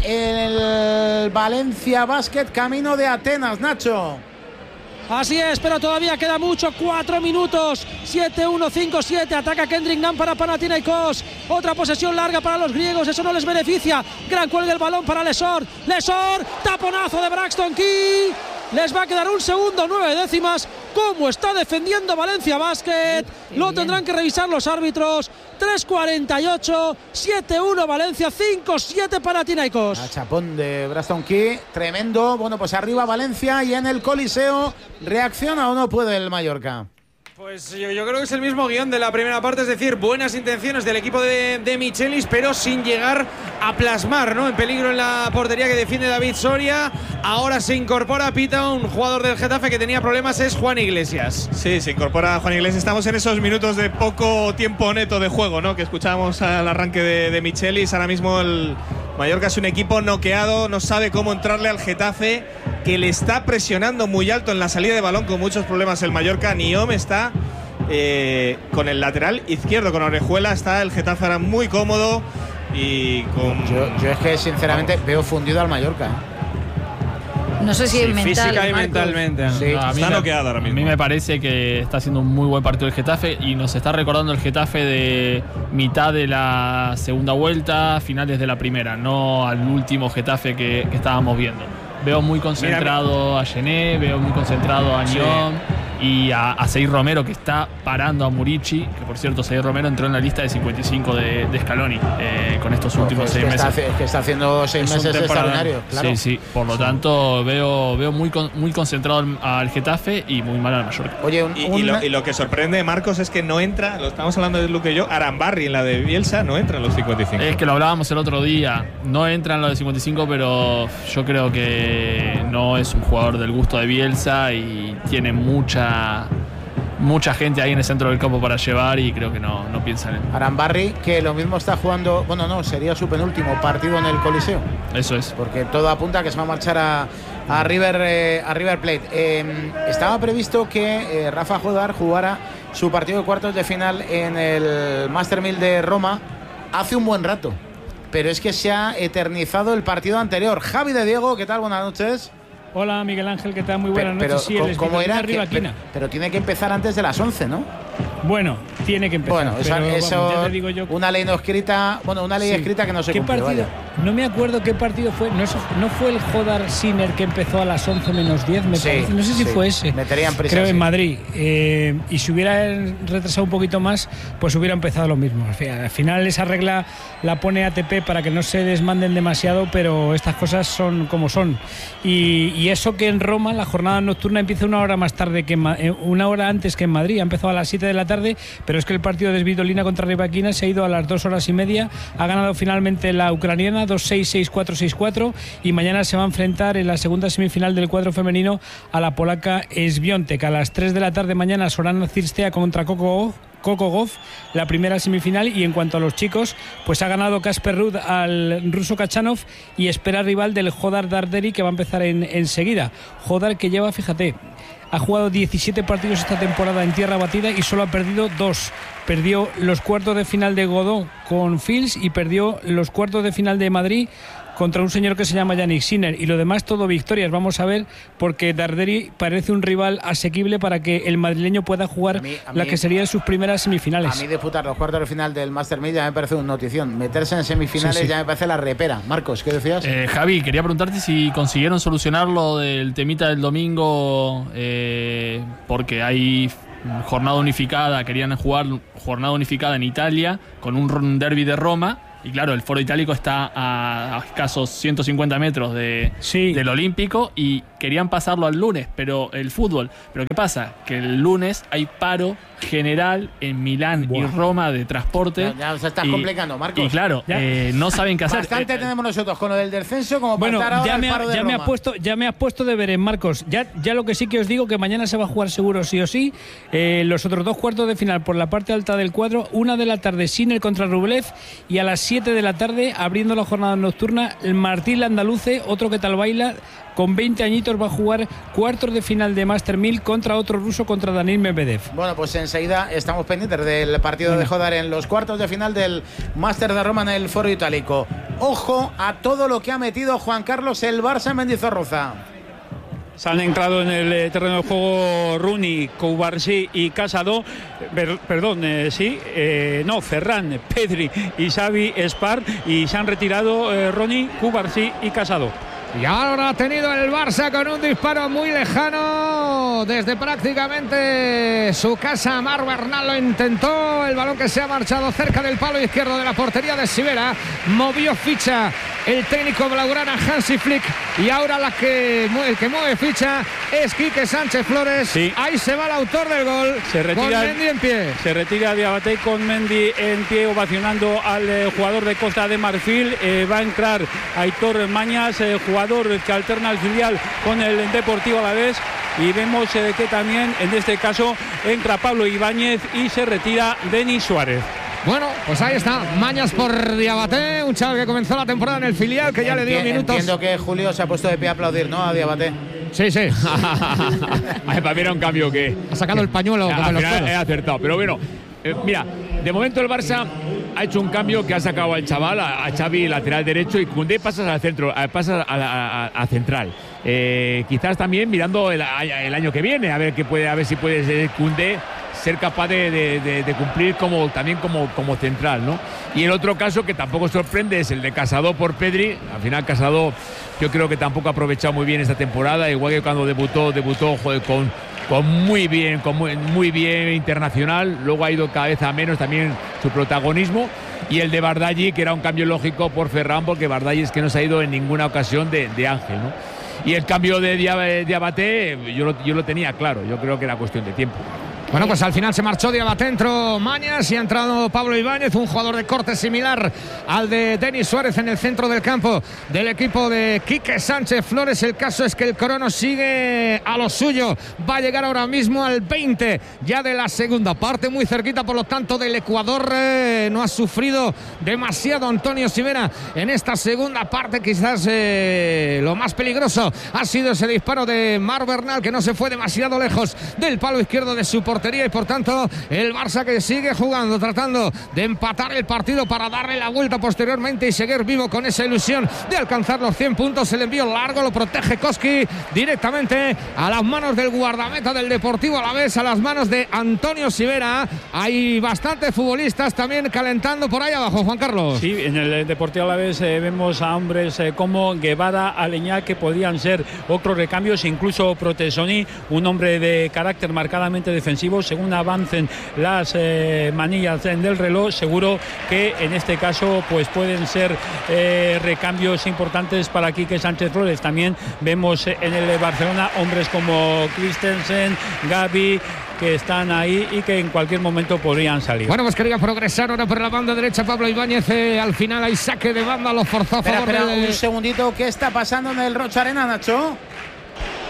el Valencia Basket, camino de Atenas, Nacho. Así es, pero todavía queda mucho, cuatro minutos, siete uno, cinco siete, ataca Kendrick Nunn para Panathinaikos, otra posesión larga para los griegos, eso no les beneficia, gran cuelga el balón para Lesor, Lesor, taponazo de Braxton Key, les va a quedar un segundo, nueve décimas, cómo está defendiendo Valencia Basket, lo tendrán que revisar los árbitros, tres cuarenta y ocho, siete uno Valencia, cinco siete Panathinaikos. A chapón de Braxton Key, tremendo. Bueno, pues arriba Valencia y en el Coliseo, ¿reacciona o no puede el Mallorca? Pues yo, yo creo que es el mismo guión de la primera parte, es decir, buenas intenciones del equipo de, de Michelis, pero sin llegar a plasmar, ¿no? En peligro en la portería que defiende David Soria. Ahora se incorpora, pita, un jugador del Getafe que tenía problemas, es Juan Iglesias. Sí, se incorpora Juan Iglesias. Estamos en esos minutos de poco tiempo neto de juego, ¿no? Que escuchábamos al arranque de, de Michelis. Ahora mismo el Mallorca es un equipo noqueado, no sabe cómo entrarle al Getafe, que le está presionando muy alto en la salida de balón con muchos problemas el Mallorca. Niom está eh, con el lateral izquierdo, con Orejuela, está el Getafe ahora muy cómodo y con… Yo, yo es que sinceramente veo fundido al Mallorca. No sé si Sí, es mental. física y Marcos. mentalmente. Sí, No, a mí está me- noqueado ahora A mí mismo. me parece que está haciendo un muy buen partido el Getafe y nos está recordando el Getafe de mitad de la segunda vuelta, finales de la primera, no al último Getafe que, que estábamos viendo. Veo muy concentrado a Gené, veo muy concentrado a Niom y a, a Seir Romero, que está parando a Murici, que por cierto Seir Romero entró en la lista de cincuenta y cinco de, de Scaloni eh, con estos últimos Es seis que, está, meses. es que está haciendo seis Es un meses temporadón. extraordinarios, claro. Sí, sí. Por lo tanto, veo, veo muy, con- muy concentrado al, al Getafe y muy mal al Mallorca. Oye, un, Y, y un- lo, y lo que sorprende, Marcos, es que no entra, lo estamos hablando de Luque y yo, Arambarri en la de Bielsa no entra en los cincuenta y cinco. Es que lo hablábamos el otro día. No entra en lo de cincuenta y cinco, pero yo creo que no es un jugador del gusto de Bielsa y tiene mucha mucha gente ahí en el centro del campo para llevar y creo que no, no piensa en él. Arambarri, que lo mismo está jugando, bueno, no, sería su penúltimo partido en el Coliseo. Eso es. Porque todo apunta a que se va a marchar a, a, River, eh, a River Plate. Eh, estaba previsto que eh, Rafa Jodar jugara su partido de cuartos de final en el Master mil de Roma hace un buen rato. Pero es que se ha eternizado el partido anterior. Javi de Diego, ¿qué tal? Buenas noches. Hola Miguel Ángel, ¿qué tal? Muy buenas Pero, noches. Sí, pero el ¿cómo Esbirro era? de Rivaquina. Que- pero, pero tiene que empezar antes de las once, ¿no? Bueno, tiene que empezar. Bueno, eso, pero, eso vamos, ya te digo yo. una ley no escrita, bueno, una ley Sí. escrita que no se ¿Qué cumple. partido? vaya. No me acuerdo qué partido fue. No, es- no fue el Jodar Sinner que empezó a las once menos diez, me Sí, parece. No sé si sí. fue ese. Meterían prisa, Creo sí. en Madrid. Eh, y si hubiera retrasado un poquito más, pues hubiera empezado lo mismo. Al fi- Al final esa regla la pone A T P para que no se desmanden demasiado, pero estas cosas son como son. Y, y eso que en Roma la jornada nocturna empieza una hora más tarde que en Ma- eh, una hora antes que en Madrid. Ha empezado a las siete de la tarde, pero es que el partido de Svitolina contra Rivaquina se ha ido a las dos horas y media. Ha ganado finalmente la ucraniana dos seis, seis cuatro, seis cuatro y mañana se va a enfrentar en la segunda semifinal del cuadro femenino a la polaca Swiatek. A las tres de la tarde mañana Sorana Cirstea contra Coco Coco Gauff, la primera semifinal. Y en cuanto a los chicos, pues ha ganado Casper Ruud al ruso Kachanov y espera rival del Jodar Darderi, que va a empezar en, enseguida. Jodar, que lleva, fíjate, ha jugado diecisiete partidos esta temporada en tierra batida y solo ha perdido dos. Perdió los cuartos de final de Godó con Fils y perdió los cuartos de final de Madrid contra un señor que se llama Yannick Sinner, y lo demás todo victorias. Vamos a ver, porque Darderi parece un rival asequible para que el madrileño pueda jugar a mí, a mí, la que serían sus primeras semifinales. A mí disputar los cuartos de final del Master mil ya me parece una notición. Meterse en semifinales sí, sí. ya me parece la repera. Marcos, ¿qué decías? Eh, Javi, quería preguntarte si consiguieron solucionar lo del temita del domingo, eh, porque hay jornada unificada, querían jugar jornada unificada en Italia con un derbi de Roma. Y claro, el Foro Itálico está a, a escasos ciento cincuenta metros de, sí. del Olímpico y querían pasarlo al lunes, pero el fútbol. Pero ¿qué pasa? Que el lunes hay paro general en Milán Buah. y Roma de transporte. Ya, ya se está complicando, Marcos. Y claro, eh, no saben qué hacer. Bastante eh, tenemos nosotros con lo del descenso como bueno, para estar ahora ya me, el paro de ya Roma. Me ha puesto, ya me has puesto deberes, Marcos. Ya, ya lo que sí que os digo, que mañana se va a jugar seguro sí o sí. Eh, los otros dos cuartos de final por la parte alta del cuadro, una de la tarde Sinner contra Rublev y a las siete de la tarde, abriendo la jornada nocturna, el Martín Landaluce, otro que tal baila, con veinte añitos, va a jugar cuartos de final de Master mil contra otro ruso, contra Daniil Medvedev. Bueno, pues enseguida estamos pendientes del partido de Jodar en los cuartos de final del Master de Roma en el Foro Itálico. Ojo a todo lo que ha metido Juan Carlos el Barça en Mendizorroza. Se han entrado en el terreno de juego Rooney, Cubarsí y Casado. Per, perdón, eh, sí, eh, no, Ferran, Pedri y Xavi Espar. Y se han retirado eh, Rooney, Cubarsí y Casado. Y ahora ha tenido el Barça con un disparo muy lejano desde prácticamente su casa. Marc Bernal lo intentó, el balón que se ha marchado cerca del palo izquierdo de la portería de Sivera. Movió ficha el técnico blaugrana Hansi Flick, y ahora la que, el que mueve ficha es Quique Sánchez Flores. Sí. Ahí se va el autor del gol, se retira, con Mendy en pie. Se retira Diabaté con Mendy en pie, ovacionando al eh, jugador de Costa de Marfil. Eh, va a entrar Aitor Mañas, eh, jugador que alterna el filial con el Deportivo Alavés, y vemos eh, que también en este caso entra Pablo Ibáñez y se retira Denis Suárez. Bueno, pues ahí está, Mañas por Diabaté, un chaval que comenzó la temporada en el filial, que ya Enti- le dio minutos. Entiendo que Julio se ha puesto de pie a aplaudir, ¿no? A Diabaté. Sí, sí. Para mí era un cambio que... Ha sacado el pañuelo. Al final he acertado, pero bueno, eh, mira, de momento el Barça ha hecho un cambio que ha sacado al chaval, a, a Xavi, lateral derecho, y Koundé pasas al centro, pasas a, a, a, a central. Eh, quizás también mirando el, el año que viene, a ver qué puede, a ver si puede ser Koundé ser capaz de, de, de, de cumplir como también como, como central, ¿no? Y el otro caso que tampoco sorprende es el de Casado por Pedri. Al final Casado yo creo que tampoco ha aprovechado muy bien esta temporada, igual que cuando debutó, debutó joder, con, con muy bien, con muy, muy bien internacional. Luego ha ido cada vez a menos también su protagonismo. Y el de Bardaghi, que era un cambio lógico por Ferran, porque Bardaghi es que no se ha ido en ninguna ocasión de, de Ángel, ¿no? Y el cambio de Diabaté, yo lo, yo lo tenía claro, yo creo que era cuestión de tiempo. Bueno, pues al final se marchó Diabaté, entró Mañas y ha entrado Pablo Ibáñez, un jugador de corte similar al de Denis Suárez en el centro del campo del equipo de Quique Sánchez Flores. El caso es que el crono sigue a lo suyo, va a llegar ahora mismo al veinte ya de la segunda parte, muy cerquita por lo tanto del Ecuador. Eh, no ha sufrido demasiado Antonio Sivera en esta segunda parte. Quizás eh, lo más peligroso ha sido ese disparo de Marc Bernal, que no se fue demasiado lejos del palo izquierdo de su portería, y por tanto el Barça que sigue jugando, tratando de empatar el partido para darle la vuelta posteriormente y seguir vivo con esa ilusión de alcanzar los cien puntos. El envío largo lo protege Koski directamente a las manos del guardameta del Deportivo Alavés, a las manos de Antonio Sivera. Hay bastantes futbolistas también calentando por ahí abajo, Juan Carlos. Sí, en el Deportivo Alavés eh, vemos a hombres eh, como Guevara, Aleñá, que podrían ser otros recambios, incluso Protesoni, un hombre de carácter marcadamente defensivo. Según avancen las eh, manillas del reloj, seguro que en este caso pues pueden ser eh, recambios importantes para Quique Sánchez Flores. También vemos en el Barcelona hombres como Christensen, Gavi, que están ahí y que en cualquier momento podrían salir. Bueno, pues quería progresar ahora por la banda derecha Pablo Ibáñez. Eh, al final hay saque de banda, lo forzó a favor. Espera, espera del... un segundito, ¿qué está pasando en el Rocha Arena, Nacho?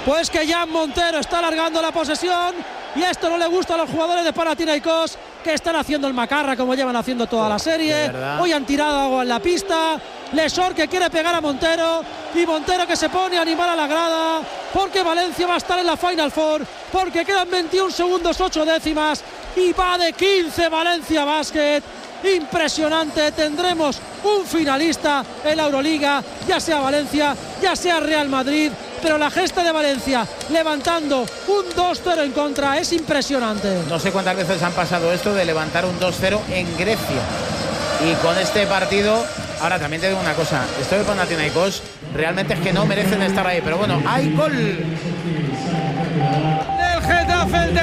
Pues que Jan Montero está alargando la posesión y esto no le gusta a los jugadores de Panathinaikos, que están haciendo el macarra como llevan haciendo toda la serie. Hoy han tirado agua en la pista. Lesor que quiere pegar a Montero y Montero que se pone a animar a la grada, porque Valencia va a estar en la Final Four, porque quedan veintiún segundos ocho décimas y va de quince Valencia Basket. Impresionante, tendremos un finalista en la Euroliga, ya sea Valencia, ya sea Real Madrid, pero la gesta de Valencia levantando un dos cero en contra es impresionante. No sé cuántas veces han pasado esto de levantar un dos cero en Grecia, y con este partido. Ahora también te digo una cosa, esto de Panathinaikos realmente es que no merecen estar ahí, pero bueno, hay gol del Getafe, el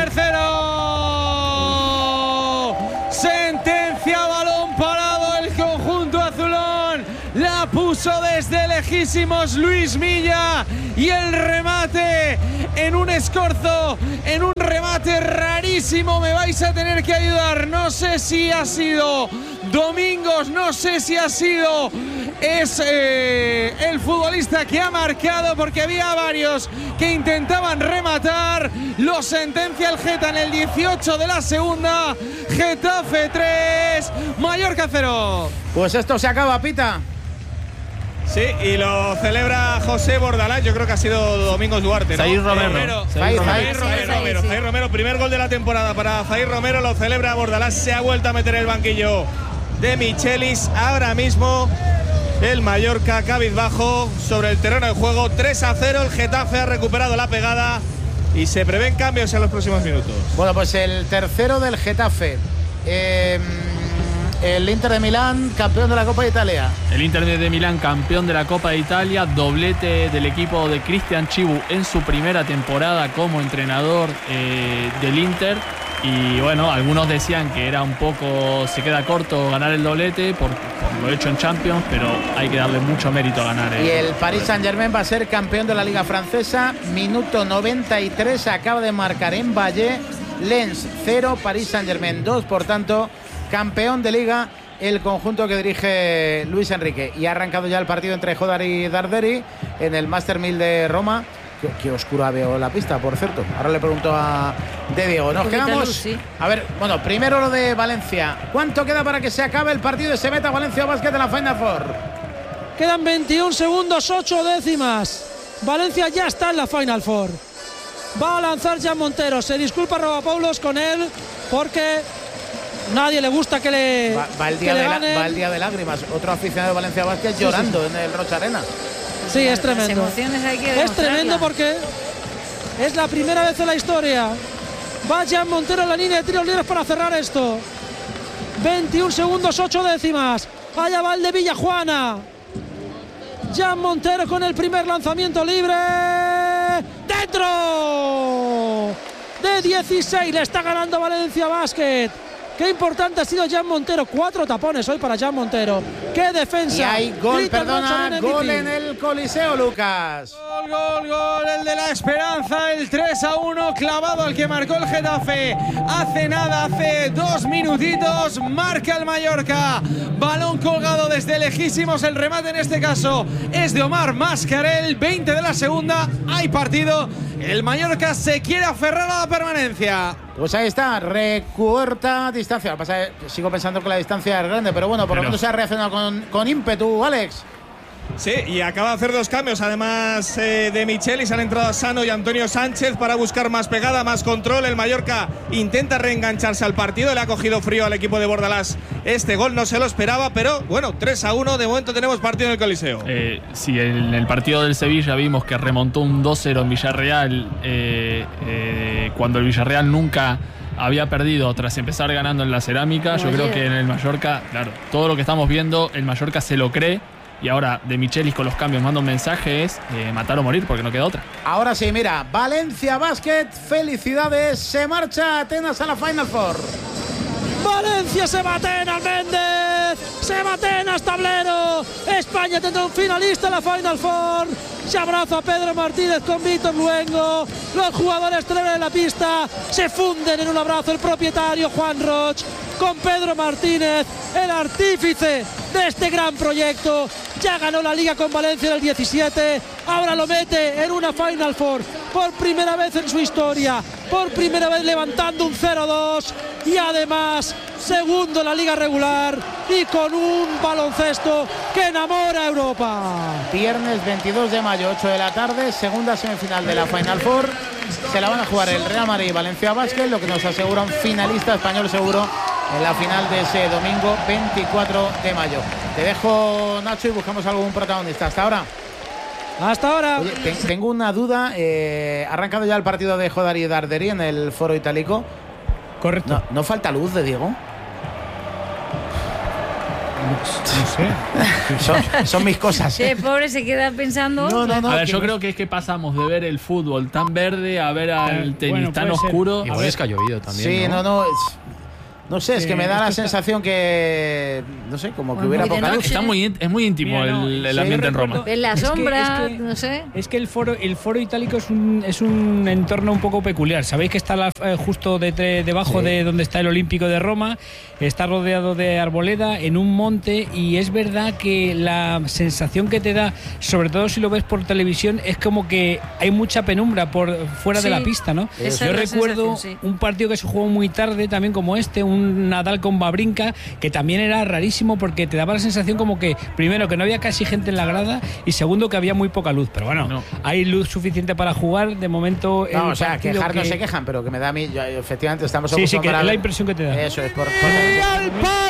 tercero. Sentencia, balón parado, el conjunto azulón la puso desde lejísimos Luis Milla, y el remate en un escorzo, en un remate rarísimo. Me vais a tener que ayudar, no sé si ha sido Domingos, no sé si ha sido es eh, el futbolista que ha marcado, porque había varios que intentaban rematar. Lo sentencia el Geta en el dieciocho de la segunda. Getafe tres, Mallorca cero. Pues esto se acaba, Pita. Sí, y lo celebra José Bordalás. Yo creo que ha sido Domingos Duarte, ¿no? Zair Romero. Romero. Zair Zair Romero. Romero. Romero. Zair Romero, primer gol de la temporada para Zair Romero. Lo celebra Bordalás. Se ha vuelto a meter el banquillo de Michelis. Ahora mismo el Mallorca cabizbajo sobre el terreno de juego. tres a cero. El Getafe ha recuperado la pegada y se prevén cambios en los próximos minutos. Bueno, pues el tercero del Getafe. Eh, el Inter de Milán, campeón de la Copa de Italia. El Inter de Milán, campeón de la Copa de Italia, doblete del equipo de Cristian Chivu en su primera temporada como entrenador eh, del Inter. Y bueno, algunos decían que era un poco, se queda corto ganar el doblete por, por lo hecho en Champions, pero hay que darle mucho mérito a ganar. Y el Paris Saint-Germain va a ser campeón de la Liga Francesa. Minuto noventa y tres, acaba de marcar en Valle. Lens cero, Paris Saint-Germain dos, por tanto, campeón de Liga el conjunto que dirige Luis Enrique. Y ha arrancado ya el partido entre Jodar y Darderi en el Master mil de Roma. Qué, qué oscura veo la pista, por cierto. Ahora le pregunto a de Diego. Nos quedamos. Sí. A ver, bueno, primero lo de Valencia. ¿Cuánto queda para que se acabe el partido y se meta Valencia Basket en la Final Four? Quedan veintiún segundos, ocho décimas. Valencia ya está en la Final Four. Va a lanzar Jan Montero. Se disculpa Robapoulos con él porque nadie le gusta que le va, va, el día de la, va el día de lágrimas. Otro aficionado de Valencia Basket sí, llorando sí. en el Rocha Arena. Sí, es tremendo. Las emociones hay que es tremendo porque es la primera vez en la historia. Va Jan Montero en la línea de tiros libres para cerrar esto. veintiún segundos, ocho décimas. Allá va el de Villajuana. Jan Montero con el primer lanzamiento libre. ¡Dentro! De dieciséis le está ganando Valencia Basket. Qué importante ha sido Jan Montero. Cuatro tapones hoy para Jan Montero. Qué defensa. Y hay gol, Grita perdona, gol en el Coliseo, Lucas. Gol, gol, gol. El de la esperanza. El tres a uno clavado al que marcó el Getafe. Hace nada, hace dos minutitos. Marca el Mallorca. Balón colgado desde lejísimos. El remate en este caso es de Omar Mascarell. veinte de la segunda. Hay partido. El Mallorca se quiere aferrar a la permanencia. Pues ahí está, recorta distancia. Lo que pasa es que sigo pensando que la distancia es grande, pero bueno, por pero... lo menos se ha reaccionado con, con ímpetu, Alex. Sí, y acaba de hacer dos cambios, además eh, de Michelis. Han entrado Sano y Antonio Sánchez para buscar más pegada, más control. El Mallorca intenta reengancharse al partido. Le ha cogido frío al equipo de Bordalás. Este gol no se lo esperaba, pero bueno, tres a uno. De momento tenemos partido en el Coliseo. Eh, sí, en el partido del Sevilla vimos que remontó un dos cero en Villarreal, eh, eh, cuando el Villarreal nunca había perdido tras empezar ganando en la Cerámica. Yo creo que en el Mallorca, claro, todo lo que estamos viendo, el Mallorca se lo cree. Y ahora de Michelis con los cambios manda un mensaje, es eh, matar o morir, porque no queda otra. Ahora sí, mira, Valencia Basket, felicidades, se marcha Atenas a la Final Four. Valencia se va a Atenas, Méndez, se va a Atenas, Tablero. España tendrá un finalista en la Final Four. Se abraza Pedro Martínez con Víctor Luengo. Los jugadores celebran en la pista, se funden en un abrazo el propietario Juan Roch con Pedro Martínez, el artífice de este gran proyecto. Ya ganó la Liga con Valencia en el diecisiete, ahora lo mete en una Final Four por primera vez en su historia, por primera vez levantando un cero dos y además segundo en la liga regular y con un baloncesto que enamora a Europa. Viernes veintidós de mayo, ocho de la tarde, segunda semifinal de la Final Four. Se la van a jugar el Real Madrid y Valencia Basket, lo que nos asegura un finalista español seguro en la final de ese domingo veinticuatro de mayo. Te dejo, Nacho, y buscamos algún protagonista. Hasta ahora. Hasta ahora. Oye, te, tengo una duda. Eh, ¿Ha arrancado ya el partido de Jodar y Darderi en el Foro Itálico? Correcto. ¿No, ¿no falta luz de Diego? No sé. son, son mis cosas. Sí, pobre se queda pensando. No, no, no. A ver, yo creo que es que pasamos de ver el fútbol tan verde a ver al tenis bueno, tan puede ser. oscuro. Igual es que ha llovido también. Sí, no, no. Es, no sé, es Sí, que me da la esto está- sensación que. No sé, como que Pues hubiera muy de poca luz. noche. Está muy, ínt- es muy íntimo Mira, no, el, el sí, ambiente en recuerdo- Roma. En la Es que- sombra, es que- no sé. Es que el foro, el foro itálico es un, es un entorno un poco peculiar. Sabéis que está la- eh, justo de- de- debajo Sí. de donde está el Olímpico de Roma, está rodeado de arboleda en un monte y es verdad que la sensación que te da, sobre todo si lo ves por televisión, es como que hay mucha penumbra por fuera Sí, de la pista, ¿no? esa Yo es la recuerdo sensación, sí. un partido que se jugó muy tarde, también como este, un Nadal con Babrinka, que también era rarísimo porque te daba la sensación como que, primero, que no había casi gente en la grada y segundo, que había muy poca luz. Pero bueno, No. hay luz suficiente para jugar. De momento, No, el o sea, partido quejar no que- se quejan, pero que me da a mí. Yo, efectivamente, estamos Sí, sí, que acostumbrados es a la ver- impresión que te da. Eso es por. por- ¡Y al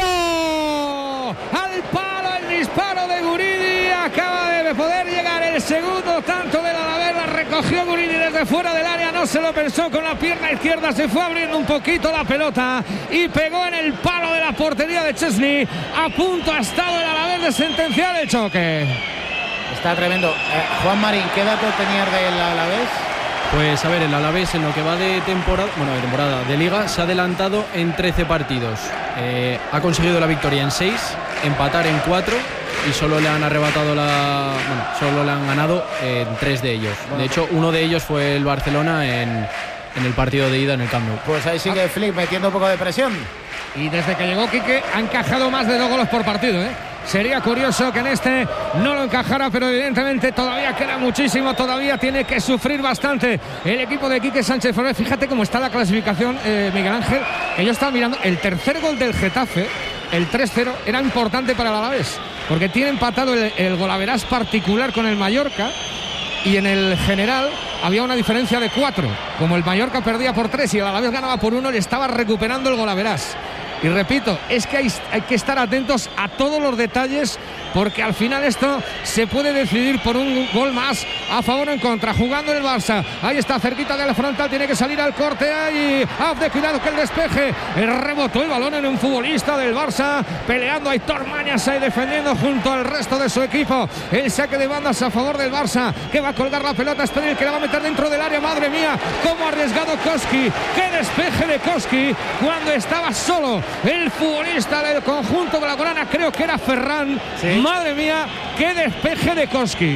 palo! ¡Al palo el disparo de Guridi! Acaba de poder llegar el segundo tanto del Alavés. La recogió Guridi desde fuera del área. No se lo pensó, con la pierna izquierda se fue abriendo un poquito la pelota y pegó en el palo de la portería de Chesney. A punto ha estado el Alavés de sentenciar el choque. Está tremendo. Eh, Juan Marín, ¿qué dato tenías del Alavés? Pues a ver, el Alavés en lo que va de temporada, bueno, de temporada de liga, se ha adelantado en trece partidos. Eh, ha conseguido la victoria en seis, empatar en cuatro y solo le han arrebatado la, bueno, solo le han ganado en tres de ellos. De hecho, uno de ellos fue el Barcelona en, en el partido de ida en el Camp Nou. Pues ahí sigue Flick metiendo un poco de presión. Y desde que llegó Quique ha encajado más de dos goles por partido, ¿eh? Sería curioso que en este no lo encajara, pero evidentemente todavía queda muchísimo, todavía tiene que sufrir bastante el equipo de Quique Sánchez Flores. Fíjate cómo está la clasificación, eh, Miguel Ángel, que yo estaba mirando, el tercer gol del Getafe, el tres cero, era importante para el Alavés, porque tiene empatado el, el golaverás particular con el Mallorca, y en el general había una diferencia de cuatro. Como el Mallorca perdía por tres y el Alavés ganaba por uno, le estaba recuperando el golaverás. Y repito, es que hay, hay que estar atentos a todos los detalles, porque al final esto se puede decidir por un gol más a favor o en contra. Jugando el Barça, ahí está cerquita de la frontal, tiene que salir al corte, ahí, haz de cuidado que el despeje, el rebotó el balón en un futbolista del Barça, peleando a Aitor Mañas ahí defendiendo junto al resto de su equipo. El saque de bandas a favor del Barça, que va a colgar la pelota, es Pedri, que la va a meter dentro del área. Madre mía, cómo ha arriesgado Koski, qué despeje de Koski cuando estaba solo el futbolista del conjunto de la Corona, creo que era Ferran. Sí. Madre mía, qué despeje de Koski.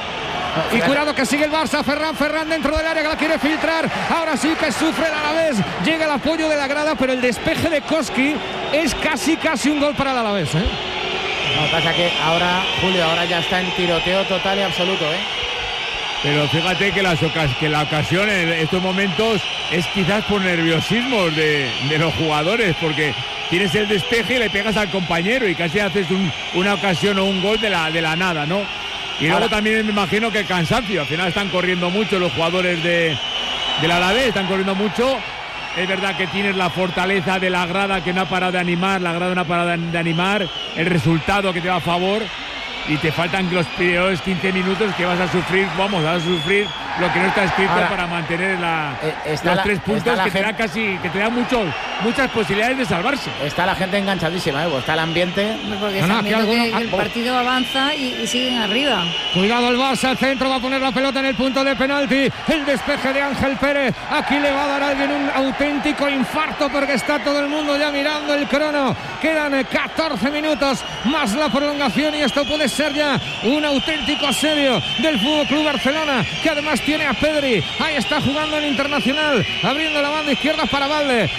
Y cuidado que sigue el Barça, Ferran, Ferran dentro del área que la quiere filtrar. Ahora sí que sufre el Alavés. Llega el apoyo de la grada, pero el despeje de Koski es casi, casi un gol para el Alavés, ¿eh? Lo que pasa que ahora, Julio, ahora ya está en tiroteo total y absoluto, ¿eh? Pero fíjate que, las ocas que la ocasión en estos momentos es quizás por nerviosismo de, de los jugadores, porque tienes el despeje y le pegas al compañero y casi haces un, una ocasión o un gol de la, de la nada, ¿no? Y luego Ahora, también me imagino que el cansancio, al final están corriendo mucho los jugadores de, del Alavés, están corriendo mucho. Es verdad que tienes la fortaleza de la grada que no ha parado de animar, la grada no ha parado de animar, el resultado que te va a favor. Y te faltan los primeros quince minutos que vas a sufrir, vamos, vas a sufrir lo que no está escrito Ahora, para mantener la, eh, los la, tres puntos que te da casi, que te da muchos, muchas posibilidades de salvarse. Está la gente enganchadísima, ¿eh? Está el ambiente. Porque no, no, que alguno, que el partido avanza y, y siguen arriba. Cuidado el Barça, al centro va a poner la pelota en el punto de penalti. El despeje de Ángel Pérez. Aquí le va a dar a alguien un auténtico infarto porque está todo el mundo ya mirando el crono. Quedan catorce minutos más la prolongación y esto puede ser ya un auténtico asedio del F C Barcelona, que además tiene a Pedri. Ahí está jugando en Internacional, abriendo la banda izquierda para Valde. Levanta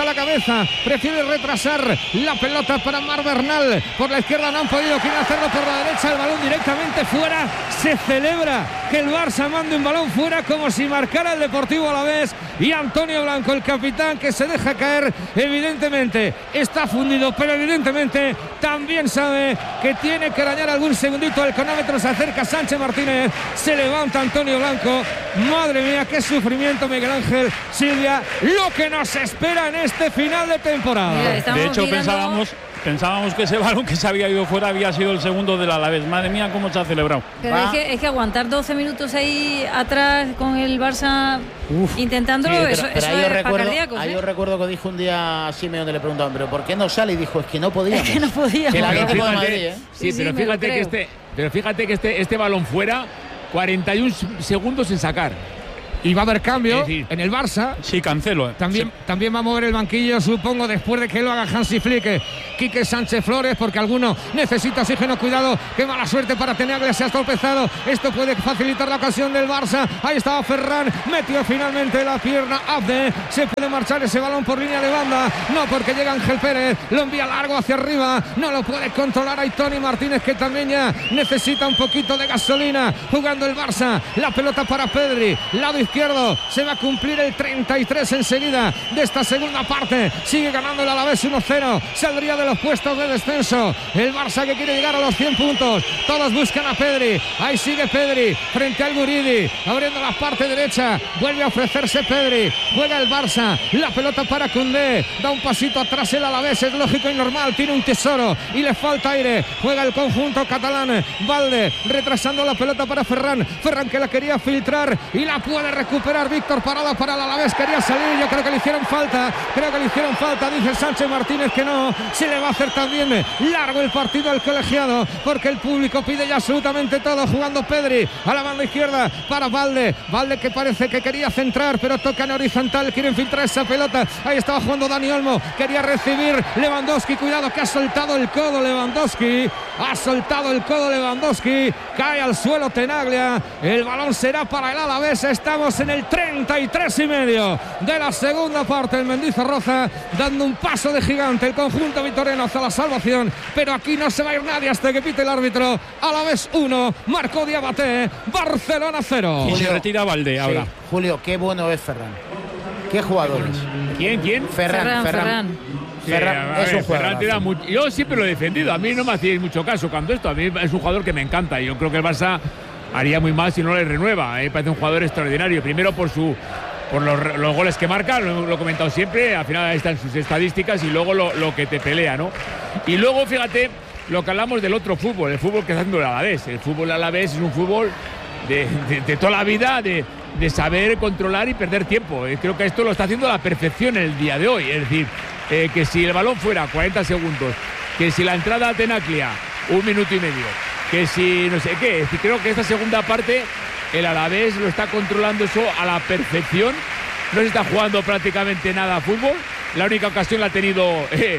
la cabeza, prefiere retrasar la pelota para Mar Bernal. Por la izquierda no han podido, quieren hacerlo por la derecha, el balón directamente fuera. Se celebra que el Barça mande un balón fuera como si marcara el Deportivo Alavés, y Antonio Blanco, el capitán, que se deja caer, evidentemente está fundido, pero evidentemente también sabe que tiene que arañar algún segundito. El cronómetro se acerca, Sánchez Martínez, se levanta Antonio Blanco. Madre mía, qué sufrimiento, Miguel Ángel, Silvia, lo que nos espera en este final de temporada. De hecho, mirando... pensábamos pensábamos que ese balón que se había ido fuera había sido el segundo del Alavés. Madre mía, cómo se ha celebrado. Pero es que, es que aguantar doce minutos ahí atrás con el Barça Uf, intentándolo, sí, pero, eso, pero eso ahí es recuerdo, cardíacos, ahí ¿eh? Yo recuerdo que dijo un día Simeone, le preguntaban, ¿pero por qué no sale? Y dijo, es que no podíamos. Es que no podíamos. Que la pero fíjate, Madrid, ¿eh? Sí, sí, pero, sí, fíjate que este, pero fíjate que este, este balón fuera, cuarenta y un segundos en sacar. Y va a haber cambio en el Barça. Sí, Cancelo. También, sí. también va a mover el banquillo, supongo, después de que lo haga Hansi Flick. Quique Sánchez Flores, porque alguno necesita oxígeno. Cuidado, qué mala suerte para Tenaglia, se ha estropezado. Esto puede facilitar la ocasión del Barça. Ahí estaba Ferran, metió finalmente la pierna Abde. Se puede marchar ese balón por línea de banda. No, porque llega Ángel Pérez, lo envía largo hacia arriba. No lo puede controlar ahí Tony Martínez, que también ya necesita un poquito de gasolina. Jugando el Barça, la pelota para Pedri, lado izquierdo. Se va a cumplir el treinta y tres enseguida de esta segunda parte. Sigue ganando el Alavés uno cero. Saldría de los puestos de descenso el Barça, que quiere llegar a los cien puntos. Todos buscan a Pedri. Ahí sigue Pedri frente al Guridi, abriendo la parte derecha. Vuelve a ofrecerse Pedri. Juega el Barça. La pelota para Koundé. Da un pasito atrás el Alavés. Es lógico y normal. Tiene un tesoro y le falta aire. Juega el conjunto catalán. Valde retrasando la pelota para Ferran. Ferran, que la quería filtrar y la puede recuperar Víctor Parada para el Alavés. Quería salir, yo creo que le hicieron falta. Creo que le hicieron falta, dice Sánchez Martínez que no. Se le va a hacer también largo el partido al colegiado, porque el público pide ya absolutamente todo. Jugando Pedri a la banda izquierda para Valde. Valde, que parece que quería centrar, pero toca en horizontal. Quieren filtrar esa pelota. Ahí estaba jugando Dani Olmo. Quería recibir Lewandowski. Cuidado, que ha soltado el codo Lewandowski. Ha soltado el codo Lewandowski. Cae al suelo Tenaglia. El balón será para el Alavés. Estamos en el treinta y tres y medio de la segunda parte. El Mendizorroza dando un paso de gigante, el conjunto vitoriano hacia la salvación, pero aquí no se va a ir nadie hasta que pite el árbitro. Alavés uno, marcó Diabaté, Barcelona cero. Y se retira Valde ahora. Sí, Julio, qué bueno es Ferran. Qué jugadores. ¿Quién? ¿Quién? Ferran, Ferran. Ferran. Ferran. Sí, Ferran a es ver, un jugador. Ferran te da mucho, yo siempre lo he defendido. A mí no me hacéis mucho caso cuando esto. A mí es un jugador que me encanta y yo creo que el Barça haría muy mal si no le renueva. Me parece un jugador extraordinario. Primero por su por los, los goles que marca, lo, lo he comentado siempre. Al final ahí están sus estadísticas y luego lo, lo que te pelea, ¿no? Y luego, fíjate, lo que hablamos del otro fútbol, el fútbol que está haciendo el Alavés. El fútbol Alavés es un fútbol de, de, de toda la vida, de, de saber controlar y perder tiempo. Eh, creo que esto lo está haciendo a la perfección el día de hoy. Es decir, eh, que si el balón fuera cuarenta segundos, que si la entrada a Tenaglia un minuto y medio, que si no sé qué. Es decir, creo que esta segunda parte el Alavés lo está controlando eso a la perfección. No se está jugando prácticamente nada a fútbol. La única ocasión la ha tenido eh,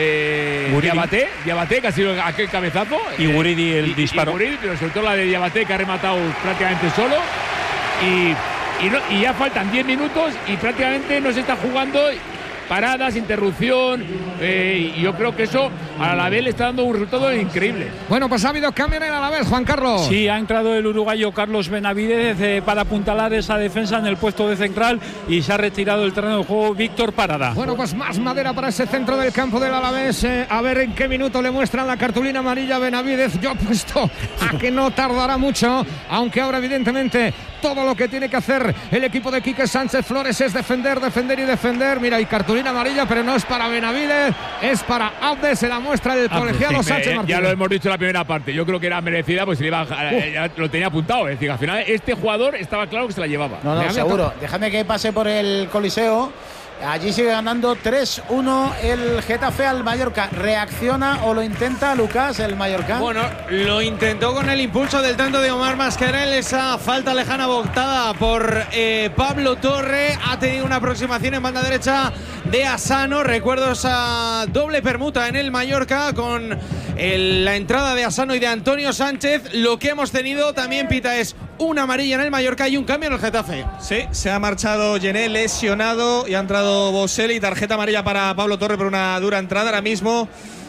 eh, Diabaté, Diabaté, que ha sido aquel cabezazo. Y Guridi el y, disparo. Y Guridi, pero sobre todo la de Diabaté, que ha rematado prácticamente solo. Y, y, no, y ya faltan diez minutos y prácticamente no se está jugando. Paradas, interrupción, eh, y yo creo que eso a Alavés le está dando un resultado increíble. Bueno, pues ha habido cambio en el Alavés, Juan Carlos. Sí, ha entrado el uruguayo Carlos Benavidez eh, para apuntalar esa defensa en el puesto de central y se ha retirado del terreno de juego Víctor Parada. Bueno, pues más madera para ese centro del campo del Alavés. Eh, a ver en qué minuto le muestran la cartulina amarilla a Benavidez. Yo apuesto a que no tardará mucho, aunque ahora evidentemente todo lo que tiene que hacer el equipo de Quique Sánchez Flores es defender, defender y defender. Mira, y cartulina amarilla, pero no es para Benavidez, es para Abde. Se la muestra el colegiado sí, Sánchez eh, Martínez. Ya lo hemos dicho en la primera parte. Yo creo que era merecida, pues se le iba a, eh, ya lo tenía apuntado. Es decir, al final este jugador estaba claro que se la llevaba. No, no, seguro. Déjame que pase por el Coliseo. Allí sigue ganando tres uno el Getafe al Mallorca. ¿Reacciona o lo intenta Lucas, el Mallorca? Bueno, lo intentó con el impulso del tanto de Omar Mascarell. Esa falta lejana botada por eh, Pablo Torre. Ha tenido una aproximación en banda derecha de Asano. Recuerdo esa doble permuta en el Mallorca con el, la entrada de Asano y de Antonio Sánchez. Lo que hemos tenido también, Pita, es una amarilla en el Mallorca y un cambio en el Getafe. Sí, se ha marchado Gené lesionado y ha entrado Boselli. Tarjeta amarilla para Pablo Torre por una dura entrada. Ahora mismo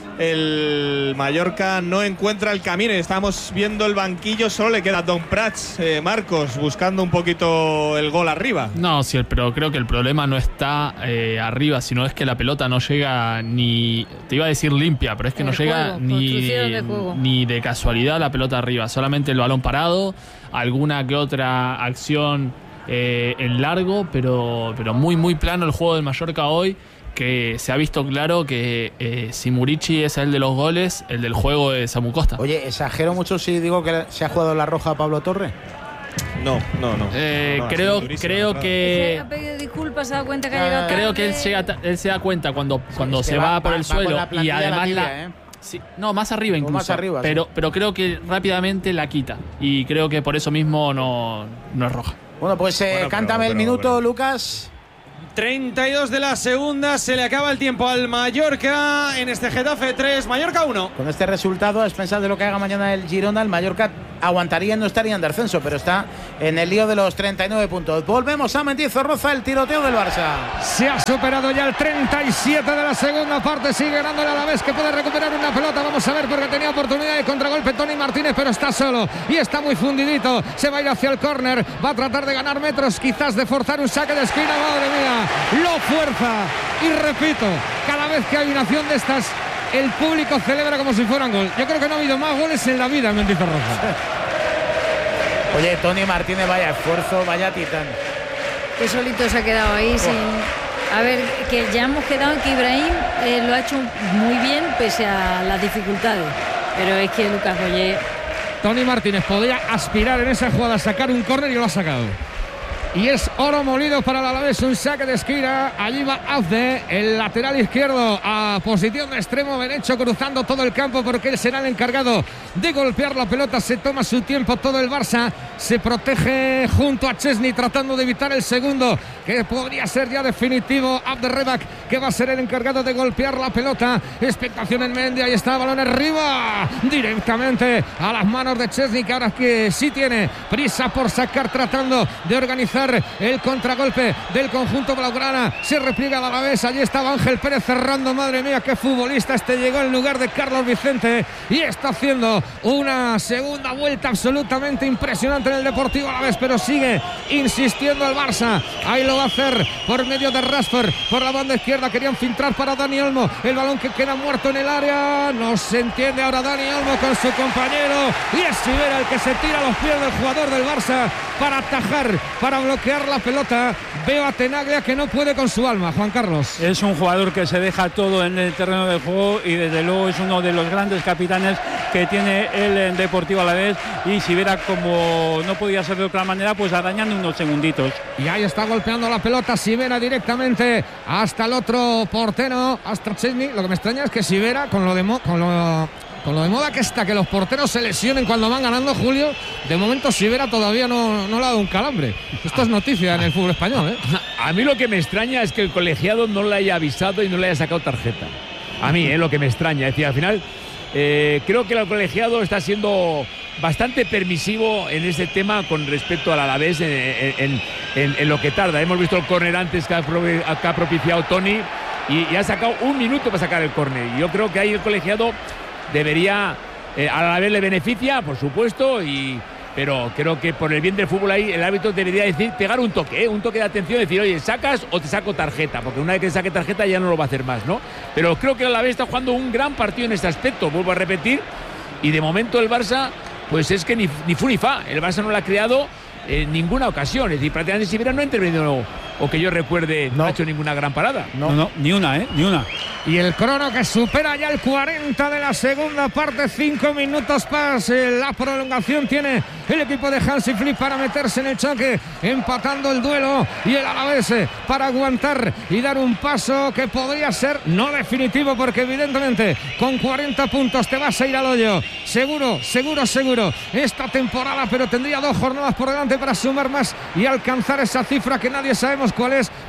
el Mallorca no encuentra el camino. Estamos viendo el banquillo, solo le queda Don Prats, eh, Marcos, buscando un poquito el gol arriba. No, sí, pero creo que el problema no está eh, arriba, sino es que la pelota no llega ni, te iba a decir limpia, pero es que en no llega juego, ni, de ni de casualidad la pelota arriba, solamente el balón parado, alguna que otra acción eh, en largo, pero, pero muy muy plano el juego del Mallorca hoy, que se ha visto claro que eh, si Murici es el de los goles, el del juego es Samu Costa. Oye, ¿exagero mucho si digo que se ha jugado la roja a Pablo Torre? No, no, no. Eh, no, creo creo ¿Se que ha pedido disculpas, se ha dado cuenta que ha llegado tarde? creo que él, llega, él se da cuenta cuando, cuando es que se va- va, por va- el va con suelo la y plantilla además la tibia, la ¿eh? sí, no, más arriba O incluso. más arriba, sí. pero pero creo que rápidamente la quita y creo que por eso mismo no, no es roja. Bueno, pues eh, Bueno, cántame pero- el pero- minuto, Lucas. treinta y dos de la segunda, se le acaba el tiempo al Mallorca en este Getafe tres, Mallorca uno. Con este resultado, a expensas de lo que haga mañana el Girona, el Mallorca aguantaría y no estaría en descenso, pero está en el lío de los treinta y nueve puntos. Volvemos a Mendizorroza, el tiroteo del Barça. Se ha superado ya el treinta y siete de la segunda parte. Sigue ganando el Alavés, que puede recuperar una pelota. Vamos a ver, porque tenía oportunidad de contragolpe Tony Martínez, pero está solo y está muy fundidito. Se va a ir hacia el córner. Va a tratar de ganar metros, quizás de forzar un saque de esquina. Madre mía, lo fuerza. Y repito, cada vez que hay una acción de estas, el público celebra como si fueran gol. Yo creo que no ha habido más goles en la vida en Mendizorroza. Oye, Tony Martínez, vaya esfuerzo, vaya titán. Que solito se ha quedado ahí sin... A ver, que ya hemos quedado en que Ibrahim eh, lo ha hecho muy bien pese a las dificultades. Pero es que Lucas Boyer... Tony Martínez podía aspirar en esa jugada a sacar un córner y lo ha sacado. Y es oro molido para el Alavés, un saque de esquina. Allí va Azde, el lateral izquierdo, a posición de extremo derecho, cruzando todo el campo, porque él será el encargado de golpear la pelota. Se toma su tiempo todo el Barça, se protege junto a Chesney, tratando de evitar el segundo, que podría ser ya definitivo. Abde Rebak, que va a ser el encargado de golpear la pelota. Expectación en Mendy, ahí está, balón arriba, directamente a las manos de Chesney, que ahora que sí tiene prisa por sacar, tratando de organizar el contragolpe del conjunto blaugrana. Se repliega a la vez, allí estaba Ángel Pérez cerrando. Madre mía, qué futbolista este, llegó en lugar de Carlos Vicente y está haciendo una segunda vuelta absolutamente impresionante en el Deportivo Alavés, pero sigue insistiendo el Barça. Ahí lo va a hacer por medio de Rashford, por la banda izquierda, querían filtrar para Dani Olmo, el balón que queda muerto en el área, no se entiende ahora Dani Olmo con su compañero, y es Sivera el que se tira a los pies del jugador del Barça para atajar, para bloquear la pelota. Veo a Tenaglia que no puede con su alma, Juan Carlos. Es un jugador que se deja todo en el terreno del juego y desde luego es uno de los grandes capitanes que tiene el Deportivo Alavés, y si viera como no podía ser de otra manera, pues arañando unos segunditos. Y ahí está golpeando la pelota Sivera directamente hasta el otro portero, hasta Chesney. Lo que me extraña es que Sivera, con lo de mo- con lo Con lo de moda que está, que los porteros se lesionen cuando van ganando, Julio, de momento Sivera todavía no, no le ha dado un calambre. Esto es noticia en el fútbol español, ¿eh? A mí lo que me extraña es que el colegiado no le haya avisado y no le haya sacado tarjeta. A mí, es lo que me extraña. Es decir, al final, eh, creo que el colegiado está siendo bastante permisivo en este tema con respecto al Alavés en, en, en, en lo que tarda. Hemos visto el córner antes que ha, que ha propiciado Tony y, y ha sacado un minuto para sacar el córner. Y yo creo que ahí el colegiado debería, eh, a la vez le beneficia, por supuesto, y, pero creo que por el bien del fútbol ahí el árbitro debería decir, pegar un toque, ¿eh? un toque de atención, decir, oye, ¿sacas o te saco tarjeta? Porque una vez que saque tarjeta ya no lo va a hacer más, ¿no? Pero creo que el Alavés está jugando un gran partido en este aspecto, vuelvo a repetir, y de momento el Barça, pues es que ni, ni fu ni fa, el Barça no lo ha creado en ninguna ocasión, es decir, prácticamente Sivera no ha intervenido, o que yo recuerde, no, no ha hecho ninguna gran parada. No, no, ni una, ¿eh? Ni una. Y el crono que supera ya el cuarenta de la segunda parte, cinco minutos más. La prolongación tiene el equipo de Hansi Flick para meterse en el choque, empatando el duelo, y el Alavés para aguantar y dar un paso que podría ser no definitivo, porque evidentemente con cuarenta puntos te vas a ir al hoyo. Seguro, seguro, seguro esta temporada, pero tendría dos jornadas por delante para sumar más y alcanzar esa cifra que nadie sabemos cuál es,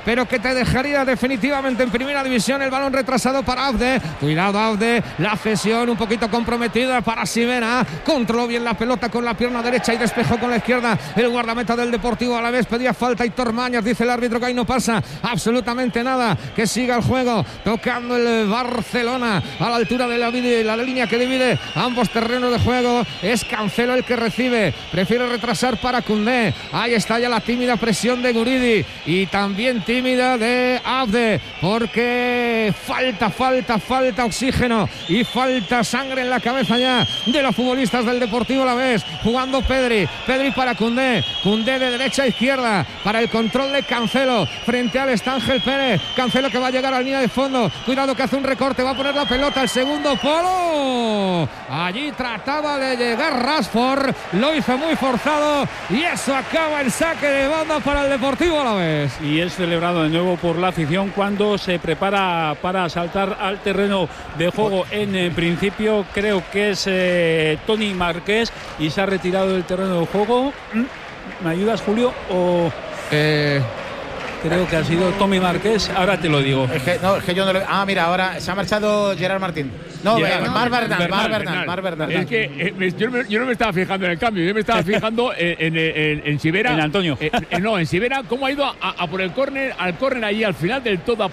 pero que te dejaría definitivamente en primera división. El balón retrasado para Abde. Cuidado Abde, la cesión un poquito comprometida para Ximena. Controló bien la pelota con la pierna derecha y despejó con la izquierda el guardameta del Deportivo Alavés. Pedía falta Hitor Mañas, dice el árbitro que ahí no pasa absolutamente nada, que siga el juego, tocando el Barcelona a la altura de la, la línea que divide ambos terrenos de juego. Es Cancelo el que recibe, prefiere retrasar para Koundé. Ahí está ya la tímida presión de Guridi y también tímida de Abde, porque falta, falta, falta oxígeno y falta sangre en la cabeza ya de los futbolistas del Deportivo Alavés. Jugando Pedri, Pedri para Koundé, Koundé de derecha a izquierda para el control de Cancelo, frente al está Ángel Pérez. Cancelo que va a llegar a la línea de fondo, cuidado que hace un recorte, va a poner la pelota al segundo polo. Allí trataba de llegar Rashford, lo hizo muy forzado y eso acaba el saque de banda para el Deportivo Alavés. Y es celebrado de nuevo por la afición cuando se prepara para saltar al terreno de juego. En, en principio creo que es eh, Toni Marqués y se ha retirado del terreno de juego. ¿Me ayudas, Julio? O eh... creo que ha sido Tommy Marqués, ahora te lo digo. Es que, no, es que yo no lo... Ah, mira, ahora se ha marchado Gerard Martín. No, Gerard, eh, no, Mar Bernal, Bernal, Mar Bernal, Bernal. Mar Bernal. Es que eh, me- yo, no me, yo no me estaba fijando en el cambio, yo me estaba fijando en, en, en, en Sivera. En Antonio. Eh, eh, no, en Sivera, cómo ha ido a, a por el córner, al córner ahí al final del todo, a,